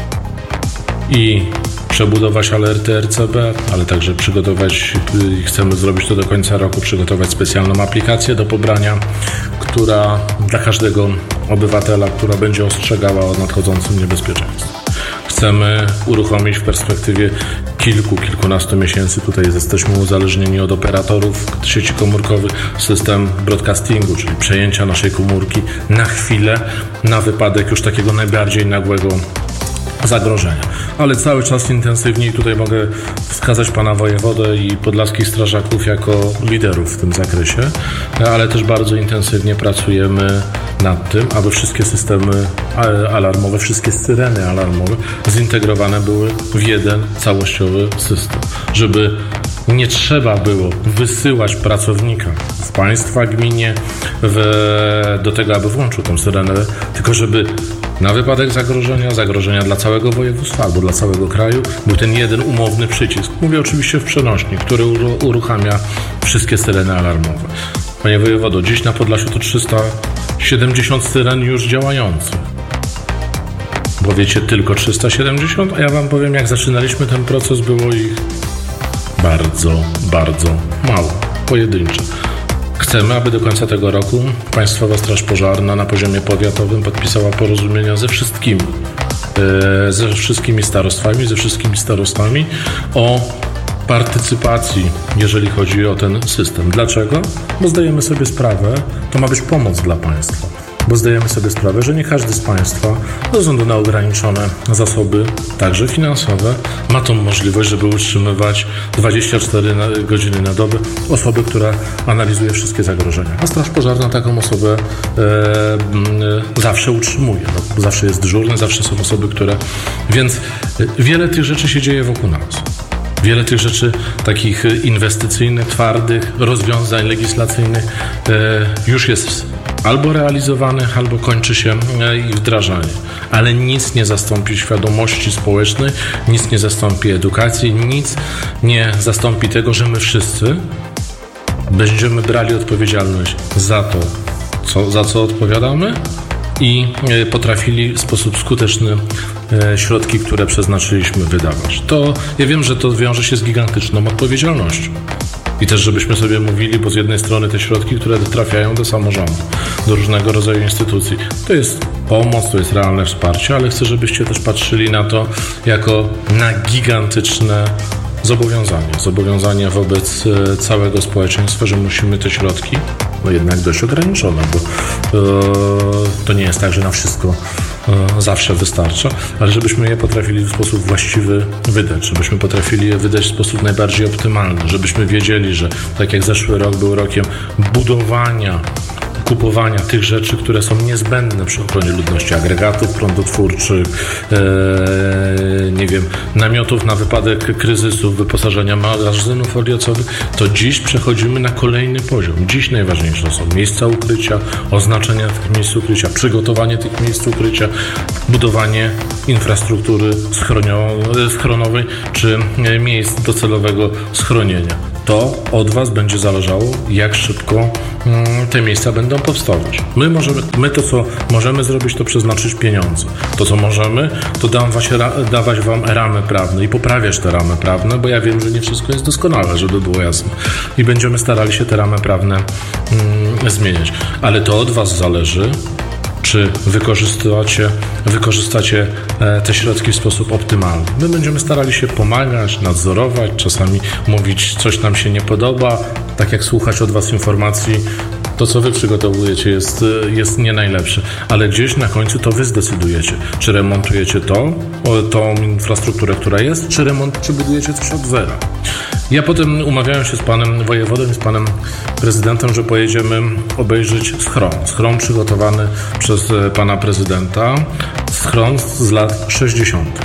i przebudować alerty R C B, ale także przygotować, chcemy zrobić to do końca roku, przygotować specjalną aplikację do pobrania, która dla każdego obywatela, która będzie ostrzegała o nadchodzącym niebezpieczeństwie. Chcemy uruchomić w perspektywie kilku, kilkunastu miesięcy, tutaj jesteśmy uzależnieni od operatorów sieci komórkowych, system broadcastingu, czyli przejęcia naszej komórki na chwilę, na wypadek już takiego najbardziej nagłego zagrożenia. Ale cały czas intensywniej tutaj mogę wskazać pana wojewodę i podlaskich strażaków jako liderów w tym zakresie, ale też bardzo intensywnie pracujemy nad tym, aby wszystkie systemy alarmowe, wszystkie syreny alarmowe zintegrowane były w jeden całościowy system, żeby nie trzeba było wysyłać pracownika w państwa, gminie w, do tego, aby włączył tę syrenę, tylko żeby na wypadek zagrożenia, zagrożenia dla całego województwa albo dla całego kraju był ten jeden umowny przycisk. Mówię oczywiście w przenośni, który uruchamia wszystkie syreny alarmowe. Panie wojewodo, dziś na Podlasiu to trzysta siedemdziesiąt syren już działających. Bo wiecie, tylko trzysta siedemdziesiąt, a ja wam powiem, jak zaczynaliśmy ten proces, było ich bardzo, bardzo mało, pojedyncze. Chcemy, aby do końca tego roku Państwowa Straż Pożarna na poziomie powiatowym podpisała porozumienia ze wszystkimi, e, ze wszystkimi starostwami, ze wszystkimi starostami o partycypacji, jeżeli chodzi o ten system. Dlaczego? Bo zdajemy sobie sprawę, to ma być pomoc dla państwa. Bo zdajemy sobie sprawę, że nie każdy z Państwa, ze względu na ograniczone zasoby, także finansowe, ma tą możliwość, żeby utrzymywać dwadzieścia cztery godziny na dobę osobę, która analizuje wszystkie zagrożenia. A Straż Pożarna taką osobę e, e, zawsze utrzymuje. No, zawsze jest dyżurny, zawsze są osoby, które... Więc wiele tych rzeczy się dzieje wokół nas. Wiele tych rzeczy takich inwestycyjnych, twardych, rozwiązań legislacyjnych e, już jest albo realizowanych, albo kończy się ich wdrażanie. Ale nic nie zastąpi świadomości społecznej, nic nie zastąpi edukacji, nic nie zastąpi tego, że my wszyscy będziemy brali odpowiedzialność za to, co, za co odpowiadamy i potrafili w sposób skuteczny środki, które przeznaczyliśmy, wydawać. To ja wiem, że to wiąże się z gigantyczną odpowiedzialnością. I też, żebyśmy sobie mówili, bo z jednej strony te środki, które trafiają do samorządu, do różnego rodzaju instytucji, to jest pomoc, to jest realne wsparcie, ale chcę, żebyście też patrzyli na to jako na gigantyczne zobowiązanie. Zobowiązanie wobec całego społeczeństwa, że musimy te środki, no jednak dość ograniczone, bo to, to nie jest tak, że na wszystko zawsze wystarcza, ale żebyśmy je potrafili w sposób właściwy wydać, żebyśmy potrafili je wydać w sposób najbardziej optymalny, żebyśmy wiedzieli, że tak jak zeszły rok był rokiem budowania, kupowania tych rzeczy, które są niezbędne przy ochronie ludności, agregatów prądotwórczych, ee, nie wiem, namiotów na wypadek kryzysów, wyposażenia magazynów foliocowych, to dziś przechodzimy na kolejny poziom. Dziś najważniejsze są miejsca ukrycia, oznaczenia tych miejsc ukrycia, przygotowanie tych miejsc ukrycia, budowanie infrastruktury schronowej czy miejsc docelowego schronienia. To od Was będzie zależało, jak szybko te miejsca będą powstawać. My, możemy, my to, co możemy zrobić, to przeznaczyć pieniądze. To, co możemy, to dawać, dawać Wam ramy prawne i poprawiać te ramy prawne, bo ja wiem, że nie wszystko jest doskonałe, żeby było jasne. I będziemy starali się te ramy prawne mm, zmieniać. Ale to od Was zależy, czy wykorzystacie, wykorzystacie te środki w sposób optymalny. My będziemy starali się pomagać, nadzorować, czasami mówić, coś nam się nie podoba, tak jak słuchać od Was informacji, to co Wy przygotowujecie jest, jest nie najlepsze, ale gdzieś na końcu to Wy zdecydujecie, czy remontujecie to, tą infrastrukturę, która jest, czy remont, czy budujecie coś od zera. Ja potem umawiałem się z panem wojewodą i z panem prezydentem, że pojedziemy obejrzeć schron. Schron przygotowany przez pana prezydenta. Schron z lat sześćdziesiątych.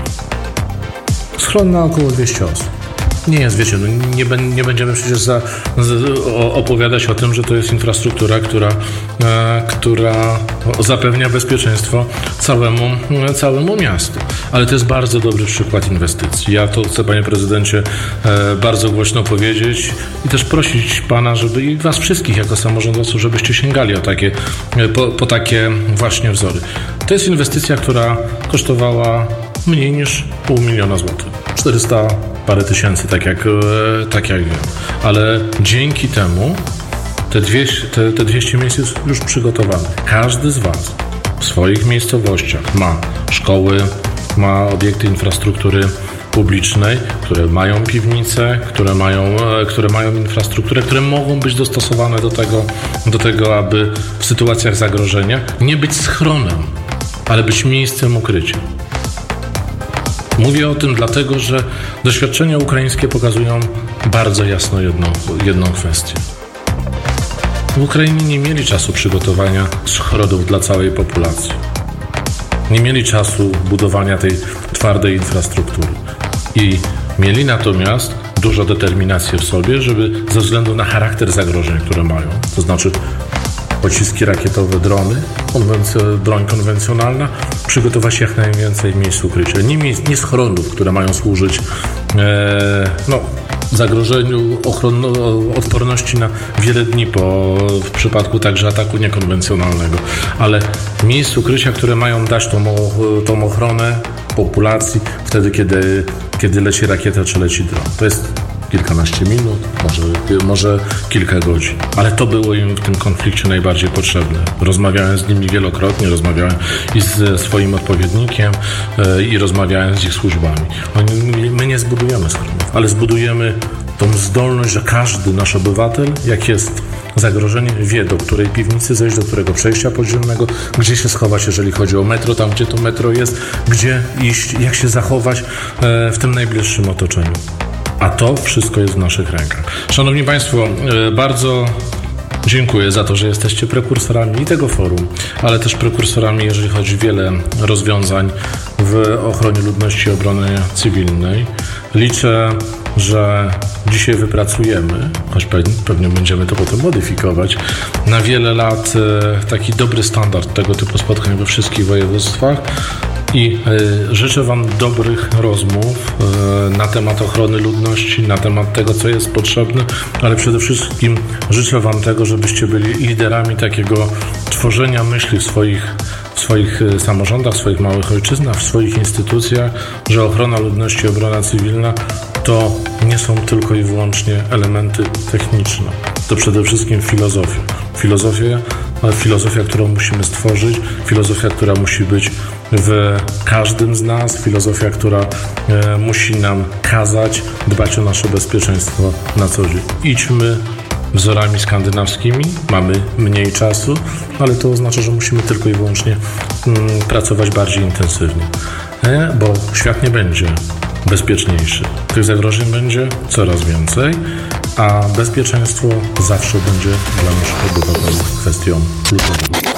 Schron na około dwieście osób. Nie jest, wiecie, no nie, nie będziemy przecież za, z, o, opowiadać o tym, że to jest infrastruktura, która, e, która zapewnia bezpieczeństwo całemu, całemu miastu. Ale to jest bardzo dobry przykład inwestycji. Ja to chcę, panie prezydencie, e, bardzo głośno powiedzieć i też prosić pana, żeby i was wszystkich jako samorządowców, żebyście sięgali o takie, po, po takie właśnie wzory. To jest inwestycja, która kosztowała mniej niż pół miliona złotych. czterysta parę tysięcy, tak jak, tak jak wiem. Ale dzięki temu te dwieście, te, te dwieście miejsc jest już przygotowane. Każdy z Was w swoich miejscowościach ma szkoły, ma obiekty infrastruktury publicznej, które mają piwnice, które mają, które mają infrastrukturę, które mogą być dostosowane do tego, do tego, aby w sytuacjach zagrożenia nie być schronem, ale być miejscem ukrycia. Mówię o tym dlatego, że doświadczenia ukraińskie pokazują bardzo jasno jedną, jedną kwestię. W Ukrainie nie mieli czasu przygotowania schronów dla całej populacji. Nie mieli czasu budowania tej twardej infrastruktury. I mieli natomiast dużo determinacji w sobie, żeby ze względu na charakter zagrożeń, które mają, to znaczy pociski rakietowe, drony, konwenc- broń konwencjonalna, przygotować jak najwięcej miejsc ukrycia. Nie, miejsc, nie schronów, które mają służyć e, no, zagrożeniu ochronno, odporności na wiele dni po, w przypadku także ataku niekonwencjonalnego, ale miejsc ukrycia, które mają dać tą, tą ochronę populacji wtedy, kiedy, kiedy leci rakieta czy leci dron. To jest kilkanaście minut, może, może kilka godzin. Ale to było im w tym konflikcie najbardziej potrzebne. Rozmawiałem z nimi wielokrotnie, rozmawiałem i ze swoim odpowiednikiem e, i rozmawiałem z ich służbami. Oni mówili, my nie zbudujemy schronów, ale zbudujemy tą zdolność, że każdy nasz obywatel, jak jest zagrożenie, wie, do której piwnicy zejść, do którego przejścia podziemnego, gdzie się schować, jeżeli chodzi o metro, tam gdzie to metro jest, gdzie iść, jak się zachować e, w tym najbliższym otoczeniu. A to wszystko jest w naszych rękach. Szanowni Państwo, bardzo dziękuję za to, że jesteście prekursorami i tego forum, ale też prekursorami, jeżeli chodzi o wiele rozwiązań w ochronie ludności i obrony cywilnej. Liczę, że dzisiaj wypracujemy, choć pewnie będziemy to potem modyfikować, na wiele lat taki dobry standard tego typu spotkań we wszystkich województwach. I y, życzę Wam dobrych rozmów y, na temat ochrony ludności, na temat tego, co jest potrzebne, ale przede wszystkim życzę Wam tego, żebyście byli liderami takiego tworzenia myśli w swoich, w swoich y, samorządach, w swoich małych ojczyznach, w swoich instytucjach, że ochrona ludności i obrona cywilna to nie są tylko i wyłącznie elementy techniczne. To przede wszystkim filozofia. Filozofia, filozofia, którą musimy stworzyć, filozofia, która musi być w każdym z nas, filozofia, która e, musi nam kazać dbać o nasze bezpieczeństwo na co dzień. Idźmy wzorami skandynawskimi, mamy mniej czasu, ale to oznacza, że musimy tylko i wyłącznie mm, pracować bardziej intensywnie, e, bo świat nie będzie bezpieczniejszy. Tych zagrożeń będzie coraz więcej, a bezpieczeństwo zawsze będzie dla naszych obywateli kwestią kluczową.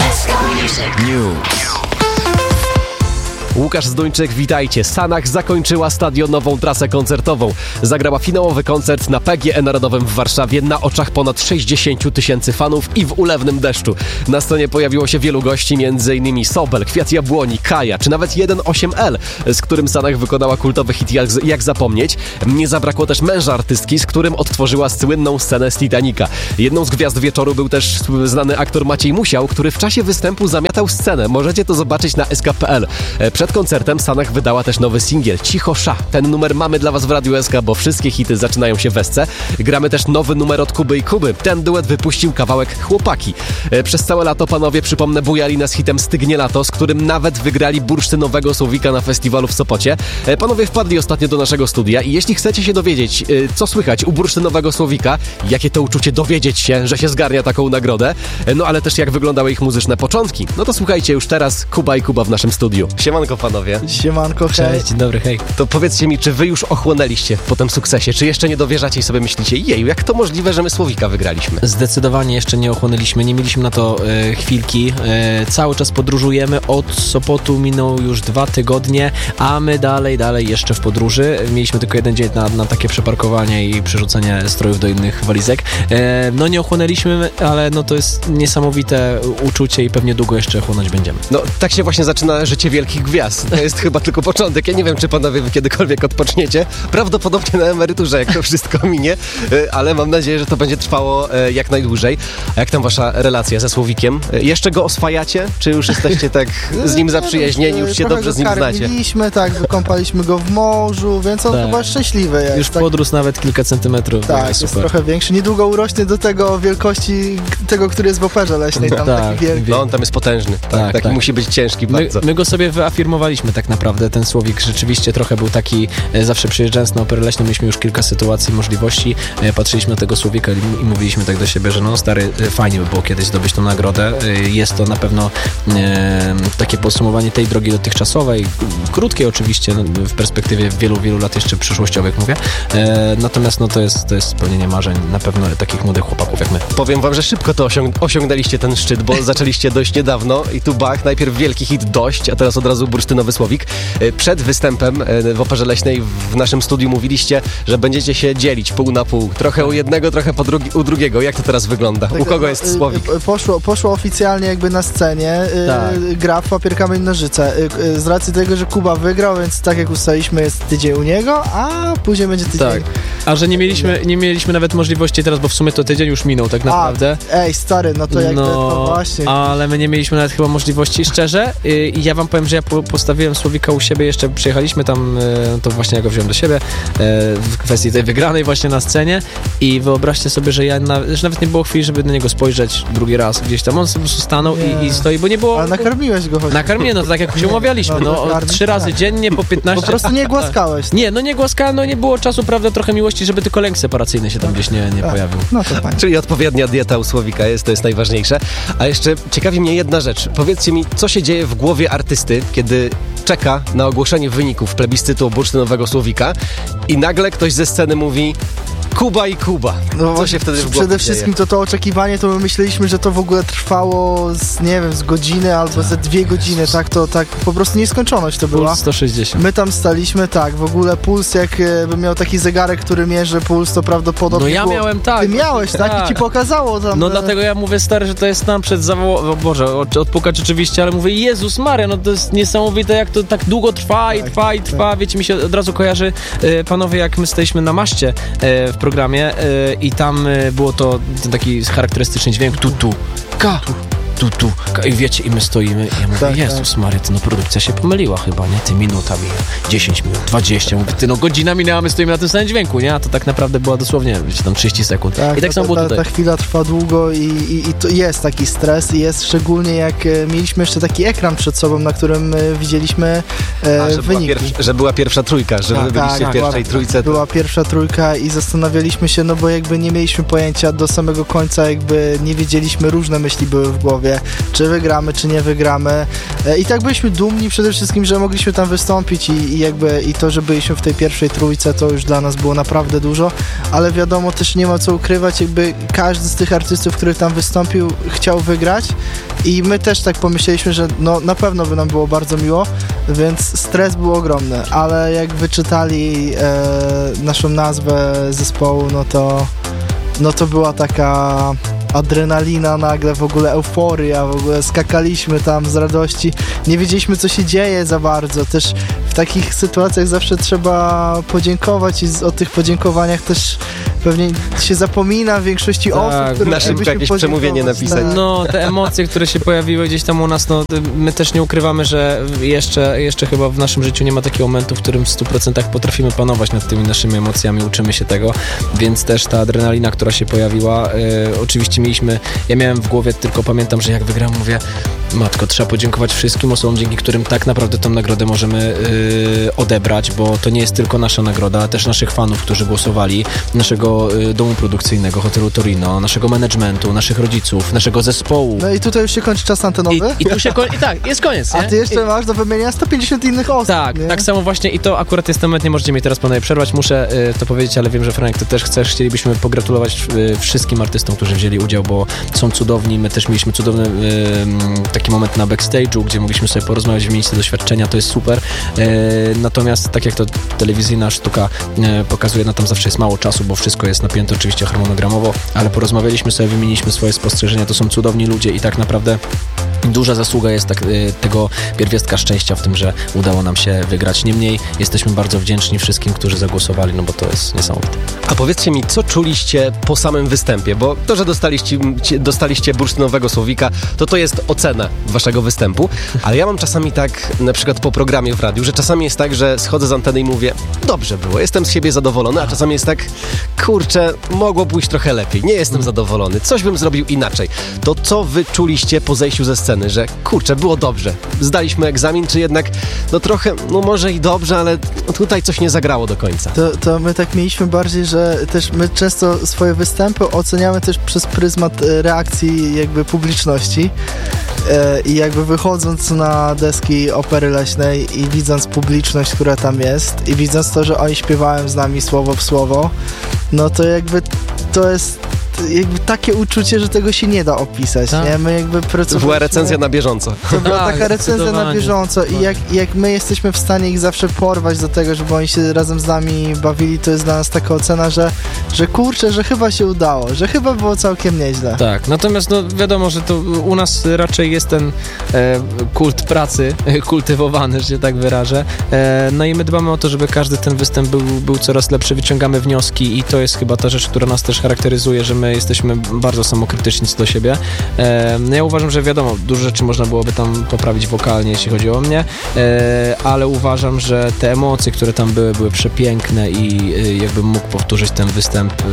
Łukasz Zduńczyk, witajcie. Sanach zakończyła stadionową trasę koncertową. Zagrała finałowy koncert na P G E Narodowym w Warszawie na oczach ponad sześćdziesięciu tysięcy fanów i w ulewnym deszczu. Na scenie pojawiło się wielu gości, między innymi Sobel, Kwiat Jabłoni, Kaja, czy nawet jeden osiem L, z którym Sanach wykonała kultowy hit Jak, jak zapomnieć. Nie zabrakło też męża artystki, z którym odtworzyła słynną scenę z Titanica. Jedną z gwiazd wieczoru był też znany aktor Maciej Musiał, który w czasie występu zamiatał scenę. Możecie to zobaczyć na S K kropka P L. Przed koncertem Sanach wydała też nowy singiel Cicho Sza. Ten numer mamy dla was w Radiu S K, bo wszystkie hity zaczynają się w esce. Gramy też nowy numer od Kuby i Kuby. Ten duet wypuścił kawałek Chłopaki. Przez całe lato, panowie, przypomnę, bujali nas hitem Stygnie lato, z którym nawet wygrali bursztynowego słowika na festiwalu w Sopocie. Panowie wpadli ostatnio do naszego studia i jeśli chcecie się dowiedzieć, co słychać u bursztynowego słowika, jakie to uczucie dowiedzieć się, że się zgarnia taką nagrodę, no ale też jak wyglądały ich muzyczne początki, no to słuchajcie już teraz Kuba i Kuba w naszym studiu. Siemanko, panowie. Siemanko, hej. Cześć, dzień dobry, hej. To powiedzcie mi, czy wy już ochłonęliście po tym sukcesie, czy jeszcze nie dowierzacie i sobie myślicie, jeju, jak to możliwe, że my Słowika wygraliśmy? Zdecydowanie jeszcze nie ochłonęliśmy, nie mieliśmy na to e, chwilki. E, cały czas podróżujemy, od Sopotu minął już dwa tygodnie, a my dalej, dalej jeszcze w podróży. Mieliśmy tylko jeden dzień na, na takie przeparkowanie i przerzucenie strojów do innych walizek. E, no nie ochłonęliśmy, ale no to jest niesamowite uczucie i pewnie długo jeszcze chłonąć będziemy. No tak się właśnie zaczyna życie wielkich gwiazd. To jest chyba tylko początek. Ja nie wiem, czy panowie wy kiedykolwiek odpoczniecie. Prawdopodobnie na emeryturze, jak to wszystko minie, ale mam nadzieję, że to będzie trwało jak najdłużej. A jak tam wasza relacja ze Słowikiem? Jeszcze go oswajacie? Czy już jesteście tak z nim zaprzyjaźnieni, już się Trochę dobrze z nim znacie? Karmiliśmy, tak, wykąpaliśmy go w morzu, więc on tak. chyba szczęśliwy jest. Już tak? podrósł nawet kilka centymetrów. Tak, jest super. trochę większy. Niedługo urośnie do tego wielkości tego, który jest w operze leśnej. Tam tak, taki wielki. No on tam jest potężny. Tak, Tak, taki tak. musi być ciężki My, bardzo. my go sobie wyafirmowaliśmy tak naprawdę, ten Słowik rzeczywiście trochę był taki, e, zawsze przyjeżdżając na operę leśną, mieliśmy już kilka sytuacji, możliwości, e, patrzyliśmy na tego Słowika i, i mówiliśmy tak do siebie, że no stary, e, fajnie by było kiedyś zdobyć tą nagrodę, e, jest to na pewno e, takie podsumowanie tej drogi dotychczasowej, krótkiej oczywiście, no, w perspektywie wielu, wielu lat jeszcze przyszłościowych mówię, e, natomiast no to jest, to jest spełnienie marzeń na pewno takich młodych chłopaków jak my. Powiem wam, że szybko to osiąg- osiągnęliście ten szczyt, bo zaczęliście dość niedawno i tu bach, najpierw wielki hit Dość, a teraz od razu bursztynowy Słowik. Przed występem w Operze Leśnej w naszym studiu mówiliście, że będziecie się dzielić pół na pół. Trochę u jednego, trochę po drugi- u drugiego. Jak to teraz wygląda? U kogo jest Słowik? Poszło, poszło oficjalnie jakby na scenie. Tak. Gra w papier, kamień, nożyce. Z racji tego, że Kuba wygrał, więc tak jak ustaliliśmy, jest tydzień u niego, a później będzie tydzień. Tak. A że nie mieliśmy, nie mieliśmy nawet możliwości teraz, bo w sumie to tydzień już minął tak naprawdę. A, ej, stary, no to jakby, no, no właśnie. Ale my nie mieliśmy nawet chyba możliwości, szczerze. I ja wam powiem, że ja po, postawiłem Słowika u siebie, jeszcze przyjechaliśmy tam, to właśnie ja go wziąłem do siebie, w kwestii tej wygranej właśnie na scenie i wyobraźcie sobie, że ja na, że nawet nie było chwili, żeby na niego spojrzeć drugi raz gdzieś tam. On po prostu stanął i, i stoi, bo nie było... Ale nakarmiłeś go choć. Nakarmiłem, no to tak jak się umawialiśmy, no, no trzy razy dziennie po piętnaście... Po prostu nie głaskałeś. Nie, no nie głaskałem, no nie było czasu, prawda, trochę miłości, żeby tylko lęk separacyjny się tam gdzieś nie, nie pojawił. No to fajnie. Czyli odpowiednia dieta u Słowika jest, to jest najważniejsze. A jeszcze ciekawi mnie jedna rzecz. Powiedzcie mi, co się dzieje w głowie artysty, kiedy czeka na ogłoszenie wyników plebiscytu bursztynowego Słowika i nagle ktoś ze sceny mówi Kuba i Kuba. No Co się wtedy w głowie Przede wszystkim to to oczekiwanie, to my myśleliśmy, że to w ogóle trwało z, nie wiem, z godziny albo tak. ze dwie godziny, tak, to tak po prostu nieskończoność to była. Puls sto sześćdziesiąt. My tam staliśmy, tak, w ogóle puls, jakbym miał taki zegarek, który mierzy puls, to prawdopodobnie No ja było... miałem tak. Ty miałeś, tak? tak? I ci pokazało tam... No dlatego ja mówię, stary, że to jest tam przed zawołaniem, o Boże, odpukać oczywiście, ale mówię, Jezus Maria, no to jest niesamowite, jak to tak długo trwa i tak, trwa i trwa, tak. Wiecie, mi się od razu kojarzy, e, panowie, jak my staliśmy na maszcie e, w programie, e, i tam było to ten taki charakterystyczny dźwięk tu, tu, ka, tu, tu. I wiecie, i my stoimy i ja mówię, Tak, Jezus Maria, ty no produkcja się pomyliła chyba, nie? Ty minuta mija, dziesięć minut, dwadzieścia, mówię, ty no godzina minęła, my stoimy na tym samym dźwięku, nie? A to tak naprawdę była dosłownie, wiecie, tam trzydzieści sekund. Tak, I tak ta, samo było ta, tutaj. ta chwila trwa długo i, i, i to jest taki stres i jest szczególnie jak e, mieliśmy jeszcze taki ekran przed sobą, na którym e, widzieliśmy e, A, że, była wyniki. pierw, że była pierwsza trójka, że Tak, wy byliście tak, w pierwszej była, trójce. To... Była pierwsza trójka i zastanawialiśmy się, no bo jakby nie mieliśmy pojęcia do samego końca, jakby nie wiedzieliśmy, różne myśli były w głowie, czy wygramy, czy nie wygramy. E, I tak byliśmy dumni przede wszystkim, że mogliśmy tam wystąpić i, i jakby i to, że byliśmy w tej pierwszej trójce, to już dla nas było naprawdę dużo, ale wiadomo, też nie ma co ukrywać, jakby każdy z tych artystów, który tam wystąpił, chciał wygrać i my też tak pomyśleliśmy, że no na pewno by nam było bardzo miło, więc stres był ogromny, ale jak wyczytali e, naszą nazwę zespołu, no to no to była taka adrenalina, nagle w ogóle euforia, w ogóle skakaliśmy tam z radości, nie wiedzieliśmy, co się dzieje za bardzo, też w takich sytuacjach zawsze trzeba podziękować i z, o tych podziękowaniach też pewnie się zapomina w większości Tak, osób, które na szybko jakieś przemówienie napisać. Tak. No, te emocje, które się pojawiły gdzieś tam u nas, no my też nie ukrywamy, że jeszcze, jeszcze chyba w naszym życiu nie ma takiego momentu, w którym w stu procentach potrafimy panować nad tymi naszymi emocjami, uczymy się tego, więc też ta adrenalina, która się pojawiła, y, oczywiście mieliśmy, ja miałem w głowie, tylko pamiętam, że jak wygrałem, mówię, matko, trzeba podziękować wszystkim osobom, dzięki którym tak naprawdę tą nagrodę możemy y, odebrać, bo to nie jest tylko nasza nagroda, ale też naszych fanów, którzy głosowali, naszego y, domu produkcyjnego, hotelu Torino, naszego managementu, naszych rodziców, naszego zespołu. No i tutaj już się kończy czas antenowy. I, i tu się kończy, i tak, jest koniec, nie? A ty jeszcze I, masz do wymienienia sto pięćdziesiąt innych osób. Tak, nie? tak samo właśnie i to akurat jest ten moment, nie możecie mi teraz panowie przerwać, muszę y, to powiedzieć, ale wiem, że Franek, ty też chcesz, chcielibyśmy pogratulować y, wszystkim artystom, którzy wzięli udział, bo są cudowni, my też mieliśmy cudowny y, taki moment na backstage'u, gdzie mogliśmy sobie porozmawiać, wymienić te doświadczenia, to jest super, y, natomiast tak jak to telewizyjna sztuka y, pokazuje, no tam zawsze jest mało czasu, bo wszystko jest napięte oczywiście harmonogramowo, ale porozmawialiśmy sobie, wymieniliśmy swoje spostrzeżenia, to są cudowni ludzie i tak naprawdę duża zasługa jest tak, y, tego pierwiastka szczęścia w tym, że udało nam się wygrać. Niemniej jesteśmy bardzo wdzięczni wszystkim, którzy zagłosowali, no bo to jest niesamowite. A powiedzcie mi, co czuliście po samym występie? Bo to, że dostaliście, dostaliście bursztynowego słowika, to to jest ocena waszego występu, ale ja mam czasami tak, na przykład po programie w radiu, że czasami jest tak, że schodzę z anteny i mówię, dobrze było, jestem z siebie zadowolony, a czasami jest tak, kurczę, mogło pójść trochę lepiej, nie jestem zadowolony, coś bym zrobił inaczej. To co wy czuliście po zejściu ze sceny, że kurczę, było dobrze, zdaliśmy egzamin, czy jednak, no trochę, no może i dobrze, ale tutaj coś nie zagrało do końca. To, to my tak mieliśmy bardziej, że też my często swoje występy oceniamy też przez pryzmat reakcji jakby publiczności e, i jakby wychodząc na deski Opery Leśnej i widząc publiczność, która tam jest i widząc to, że oni śpiewają z nami słowo w słowo, no to jakby to jest jakby takie uczucie, że tego się nie da opisać, tak. nie? My jakby pracowaliśmy... To była recenzja na bieżąco. To była Tak, taka recenzja na bieżąco i jak, jak my jesteśmy w stanie ich zawsze porwać do tego, żeby oni się razem z nami bawili, to jest dla nas taka ocena, że, że kurczę, że chyba się udało, że chyba było całkiem nieźle. Tak, natomiast no wiadomo, że to u nas raczej jest ten e, kult pracy e, kultywowany, że się tak wyrażę. E, no i my dbamy o to, żeby każdy ten występ był, był coraz lepszy, wyciągamy wnioski i to jest chyba ta rzecz, która nas też charakteryzuje, że my jesteśmy bardzo samokrytyczni co do siebie. E, ja uważam, że wiadomo, dużo rzeczy można byłoby tam poprawić wokalnie, jeśli chodzi o mnie, e, ale uważam, że te emocje, które tam były, były przepiękne i e, jakbym mógł powtórzyć ten występ, e,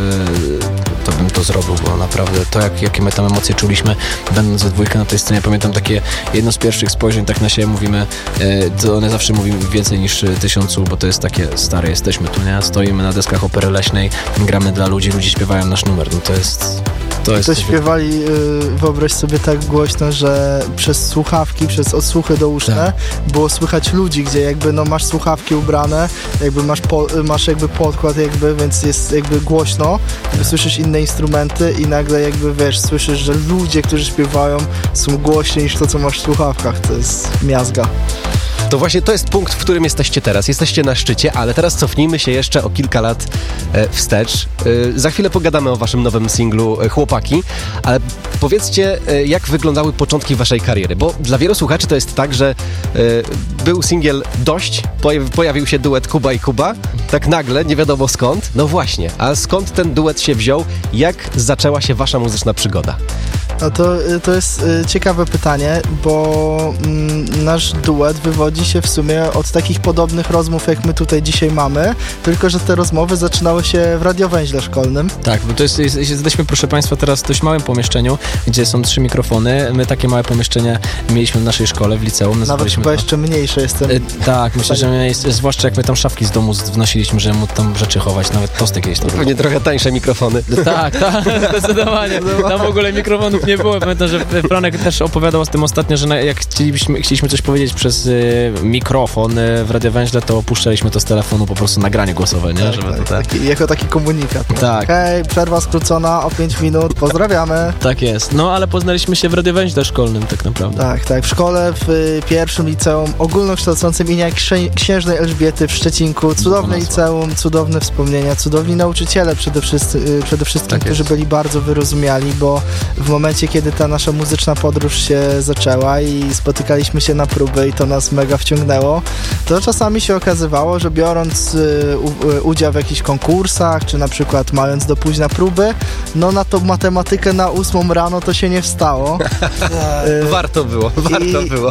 to bym to zrobił, bo naprawdę to, jak, jakie my tam emocje czuliśmy, będąc we dwójkę na tej scenie, pamiętam takie jedno z pierwszych spojrzeń, tak na siebie mówimy, e, to one zawsze mówimy więcej niż tysiącu, bo to jest takie, stare, jesteśmy tu, nie? Stoimy na deskach Opery Leśnej, gramy dla ludzi, ludzie śpiewają nasz numer, no to jest... To, jest to śpiewali, yy, wyobraź sobie, tak głośno, że przez słuchawki, przez odsłuchy douszne tak. było słychać ludzi, gdzie jakby no masz słuchawki ubrane, jakby masz, po, masz jakby podkład jakby, więc jest jakby głośno, tak. słyszysz inne instrumenty i nagle jakby wiesz, słyszysz, że ludzie, którzy śpiewają są głośniej niż to, co masz w słuchawkach. To jest miazga. To właśnie to jest punkt, w którym jesteście teraz. Jesteście na szczycie, ale teraz cofnijmy się jeszcze o kilka lat e, wstecz. E, za chwilę pogadamy o waszym nowym singlu e, Chłopaki, ale powiedzcie, e, jak wyglądały początki waszej kariery, bo dla wielu słuchaczy to jest tak, że e, był singiel Dość, pojawi, pojawił się duet Kuba i Kuba, tak nagle, nie wiadomo skąd. No właśnie, a skąd ten duet się wziął? Jak zaczęła się wasza muzyczna przygoda? No to, to jest y, ciekawe pytanie, bo mm, nasz duet wywodzi się w sumie od takich podobnych rozmów, jak my tutaj dzisiaj mamy, tylko że te rozmowy zaczynały się w radiowęźle szkolnym. Tak, bo to jest, jest, jesteśmy, proszę Państwa, teraz w dość małym pomieszczeniu, gdzie są trzy mikrofony. My takie małe pomieszczenie mieliśmy w naszej szkole, w liceum. Nawet chyba to. jeszcze mniejsze jestem. E, tak, myślę, że jest, zwłaszcza jak my tam szafki z domu wnosiliśmy, żeby mu tam rzeczy chować, nawet tosty kiedyś to Pewnie trochę tańsze mikrofony. Tak, tak, zdecydowanie. Tam w ogóle mikrofonów nie było. Pamiętam, że Franek też opowiadał o tym ostatnio, że jak chcielibyśmy, chcieliśmy coś powiedzieć przez y, mikrofon y, w radiowęźle, to opuszczaliśmy to z telefonu po prostu nagranie głosowe, nie? Tak, Żeby tak, to, tak. Taki, jako taki komunikat. No. Tak. Hej, przerwa skrócona o pięć minut, pozdrawiamy. Tak jest. No, ale poznaliśmy się w radiowęźle szkolnym tak naprawdę. Tak, tak. W szkole w y, pierwszym liceum ogólnokształcącym imienia Księ- Księżnej Elżbiety w Szczecinku. Cudowne liceum, cudowne wspomnienia, cudowni nauczyciele przede, wszyscy, y, przede wszystkim, tak którzy byli bardzo wyrozumiali, bo w momencie, kiedy ta nasza muzyczna podróż się zaczęła i spotykaliśmy się na próby i to nas mega wciągnęło, to czasami się okazywało, że biorąc y, u, y, udział w jakichś konkursach, czy na przykład mając do późna próby, no na tą matematykę na ósmą rano to się nie wstało. Warto było, warto I, było.